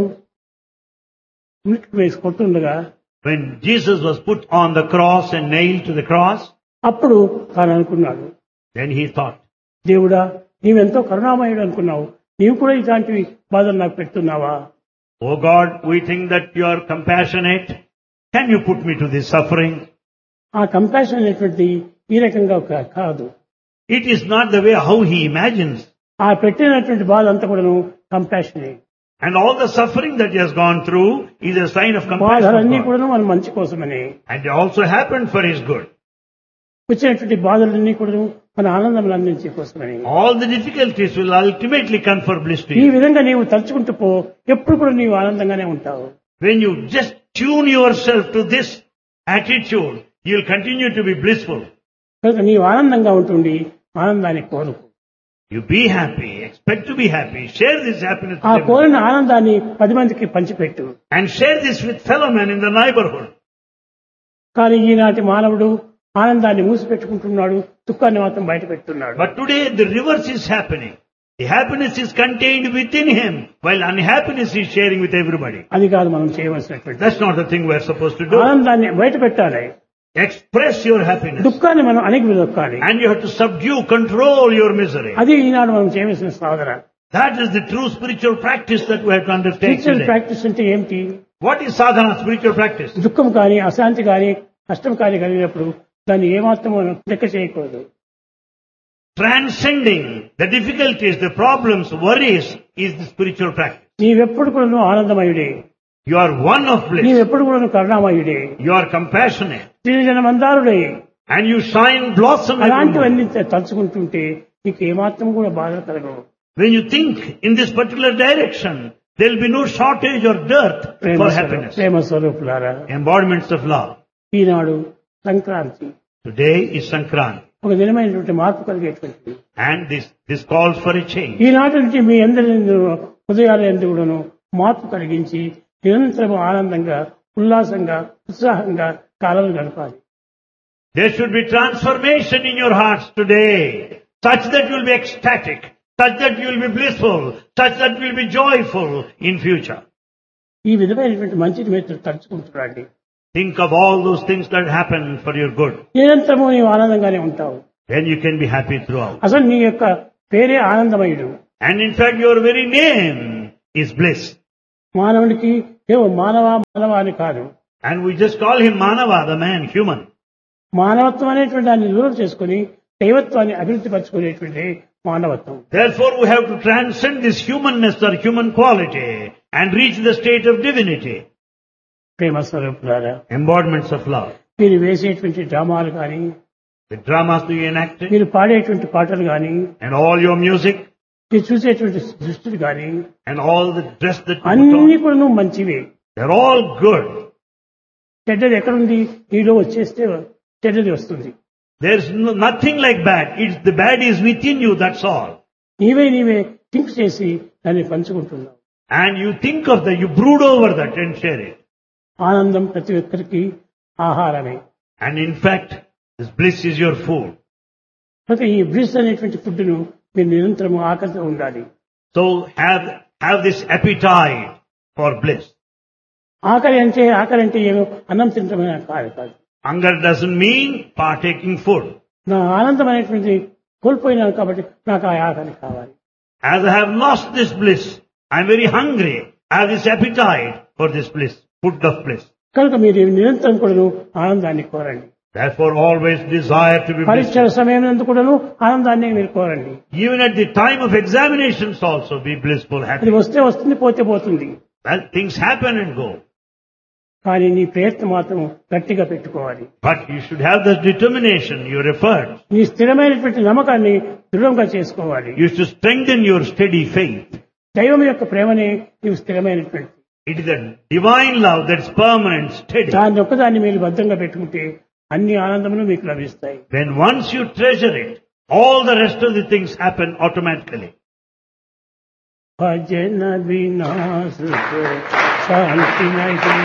వేసి కొట్టుండగా when Jesus was put on the cross and nailed to the cross, అప్పుడు తాను అనుకున్నాడు, then he thought, దేవుడా నీవెంతో కరుణామయుడు అనుకున్నావు, నీవు కూడా ఇలాంటివి బాధలు నాకు పెడుతున్నావా? Oh God, we think that you are compassionate. Can you put me to this suffering? ఆ కంపాషన్ అనేటువంటిది ఈ రకంగా కాదు. It is not the way how he imagines. ఆ పెట్టినటువంటి బాధ అంతా కూడాను కంపాషనే. And all the suffering that he has gone through is a sign of compassion బాధలన్నీ of God. కూడాను మన మంచి కోసమని. And they also happened for his good. వచ్చినటువంటి బాధలన్నీ కూడాను మన ఆనందం అందించే కోసమని. All the difficulties will ultimately confer bliss to ఈ you. విధంగా నీవు తలుచుకుంటూ పో, ఎప్పుడు కూడా నీవు ఆనందంగానే ఉంటావు. When you just tune yourself to this attitude, you will continue to be blissful. కనుక నీవు ఆనందంగా ఉంటుంది, ఆనందాన్ని కోరుకు. You be happy, expect to be happy, share this happiness ఆ with everyone. కోరిన ఆనందాన్ని 10 మందికి పంచిపెట్టు. And share this with fellow men in the neighborhood. కానీ ఈనాటి మానవుడు ఆనందాన్ని మూసిపెట్టుకుంటున్నాడు, దుఃఖాన్ని మాత్రం బయట పెడుతున్నాడు. But today the reverse is happening. The happiness is contained within him, while unhappiness is sharing with everybody. అది కాదు మనం చేయవలసినటువంటి. That's not the thing we're supposed to do. ఆనందాన్ని బయట పెట్టాలి, Express your happiness. దుఃఖాన్ని మనం అణిగిదొక్కాలి. And you have to subdue, control your misery. అది ఈనాడు మనం చేయవలసిన సాధన. That is the true spiritual practice that we have to undertake spiritual today. Practice అంటే ఏమిటి? What is sadhana, spiritual practice? దుఃఖం కానీ, అశాంతి కానీ, కష్టం కానీ కలిగినప్పుడు దాన్ని ఏమాత్రం మనం లెక్క చేయకూడదు. Transcending the difficulties, the problems, worries is the spiritual practice. నీవెప్పుడు కూడా ఆనందమయుడే, You are one of bliss. నీవెప్పుడు కూడా కరుణామయుడే, You are compassionate. శ్రీజనమందారుడే. And you shine, blossom evermore. అలాంటివన్నీ తలుచుకుంటుంటే నీకు ఏమాత్రం కూడా బాధ కలగవు. When you think in this particular direction, there will be no shortage or dearth for happiness. ప్రేమ స్వరూపులారా, Embodiments of love. Eenadu Sankranti Today is Sankranti. ఒక దినమైనటువంటి మార్పు కలిగేటువంటి. And this calls for a change. ఈనాటి నుంచి మీ అందరి హృదయాల యందు కూడాను మార్పు కలిగించి నిరంతరం ఆనందంగా, ఉల్లాసంగా, ఉత్సాహంగా కాలం గడపాలి. There should be transformation in your hearts today, such that you will be ecstatic, such that you will be blissful, such that you will be joyful in future. ఈ విధమైనటువంటి మంచిని మీరు తలుచుకుంటున్నాండి. Think of all those things that happen for your good. నిరంతరము నీవు ఆనందంగానే ఉంటావు. Then you can be happy throughout. అసలు నీ యొక్క పేరే ఆనందమయుడు. And in fact, your very name is bliss. మానవునికి ఏవో మానవ అని కాదు. And we just call him Manava, the man, human. మానవత్వం అనేటువంటి దాన్ని దూరం చేసుకుని దైవత్వాన్ని అభివృద్ధి పరచుకునేటువంటి మానవత్వం. Therefore, we have to transcend this humanness or human quality and reach the state of divinity. ప్రేమ స్వరూపులారా, Embodiments of love. మీరు వేసేటువంటి డ్రామాలు కానీ, The dramas that you enacted మీరు పాడేటువంటి పాటలు కానీ, and all your music మీరు చూసేటువంటి దృష్టిలు కానీ and all the dress that you put అన్ని on, కూడా మంచివే. they're all good. చెడ్డది ఎక్కడుంది? నీలో వచ్చేస్తే చెడ్డది వస్తుంది. There's nothing like bad. It's the bad is within you, that's all. నీవే థింక్ చేసి దాన్ని పంచుకుంటున్నావు. And you think of that, you brood over that and share it. ఆనందం ప్రతి ఒక్కరికి ఆహారమే. And in fact, this bliss is your food. కనుక ఈ bliss అనేటువంటి ఫుడ్ ను మీరు నిరంతరం ఆకలితో ఉండాలి. So have this appetite for bliss. ఆకలి అంటే ఏమో అన్నం తింటమని కాదు. Hunger doesn't mean partaking food. నా ఆనందం అనేటువంటి కోల్పోయినాను కాబట్టి నాకు ఆ ఆకలి కావాలి. As I have lost this bliss, I'm very hungry. I have this appetite for this bliss, food of bliss. కనుక మీరు నిరంతరం కూడా ఆనందాన్ని కోరండి. Therefore, always desire to be పరీక్షల blissful. సమయం నందు కూడాను ఆనందాన్ని మీరు కోరండి. Even at the time of examinations also be blissful, అది happy. వస్తే వస్తుంది, పోతే పోతుంది. Well, things happen and go. కానీ నీ ప్రయత్నం మాత్రం గట్టిగా పెట్టుకోవాలి. But you should have the determination, your effort. నీ స్థిరమైనటువంటి నమ్మకాన్ని దృఢంగా చేసుకోవాలి. You should strengthen your steady faith. దైవం యొక్క ప్రేమనే నీవు స్థిరమైనటువంటి, It is a divine love that's permanent, steady. దాన్ని ఒక్కదాన్ని మీరు భద్రంగా పెట్టుకుంటే అన్ని ఆనందములు మీకు లభిస్తాయి. When once you treasure it, all the rest of the things happen automatically. భజన బినా సుఖ శాంతి నహీ,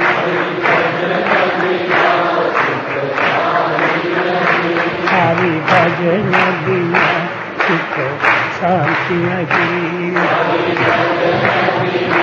హరి భజన బినా సుఖ శాంతి నహీ.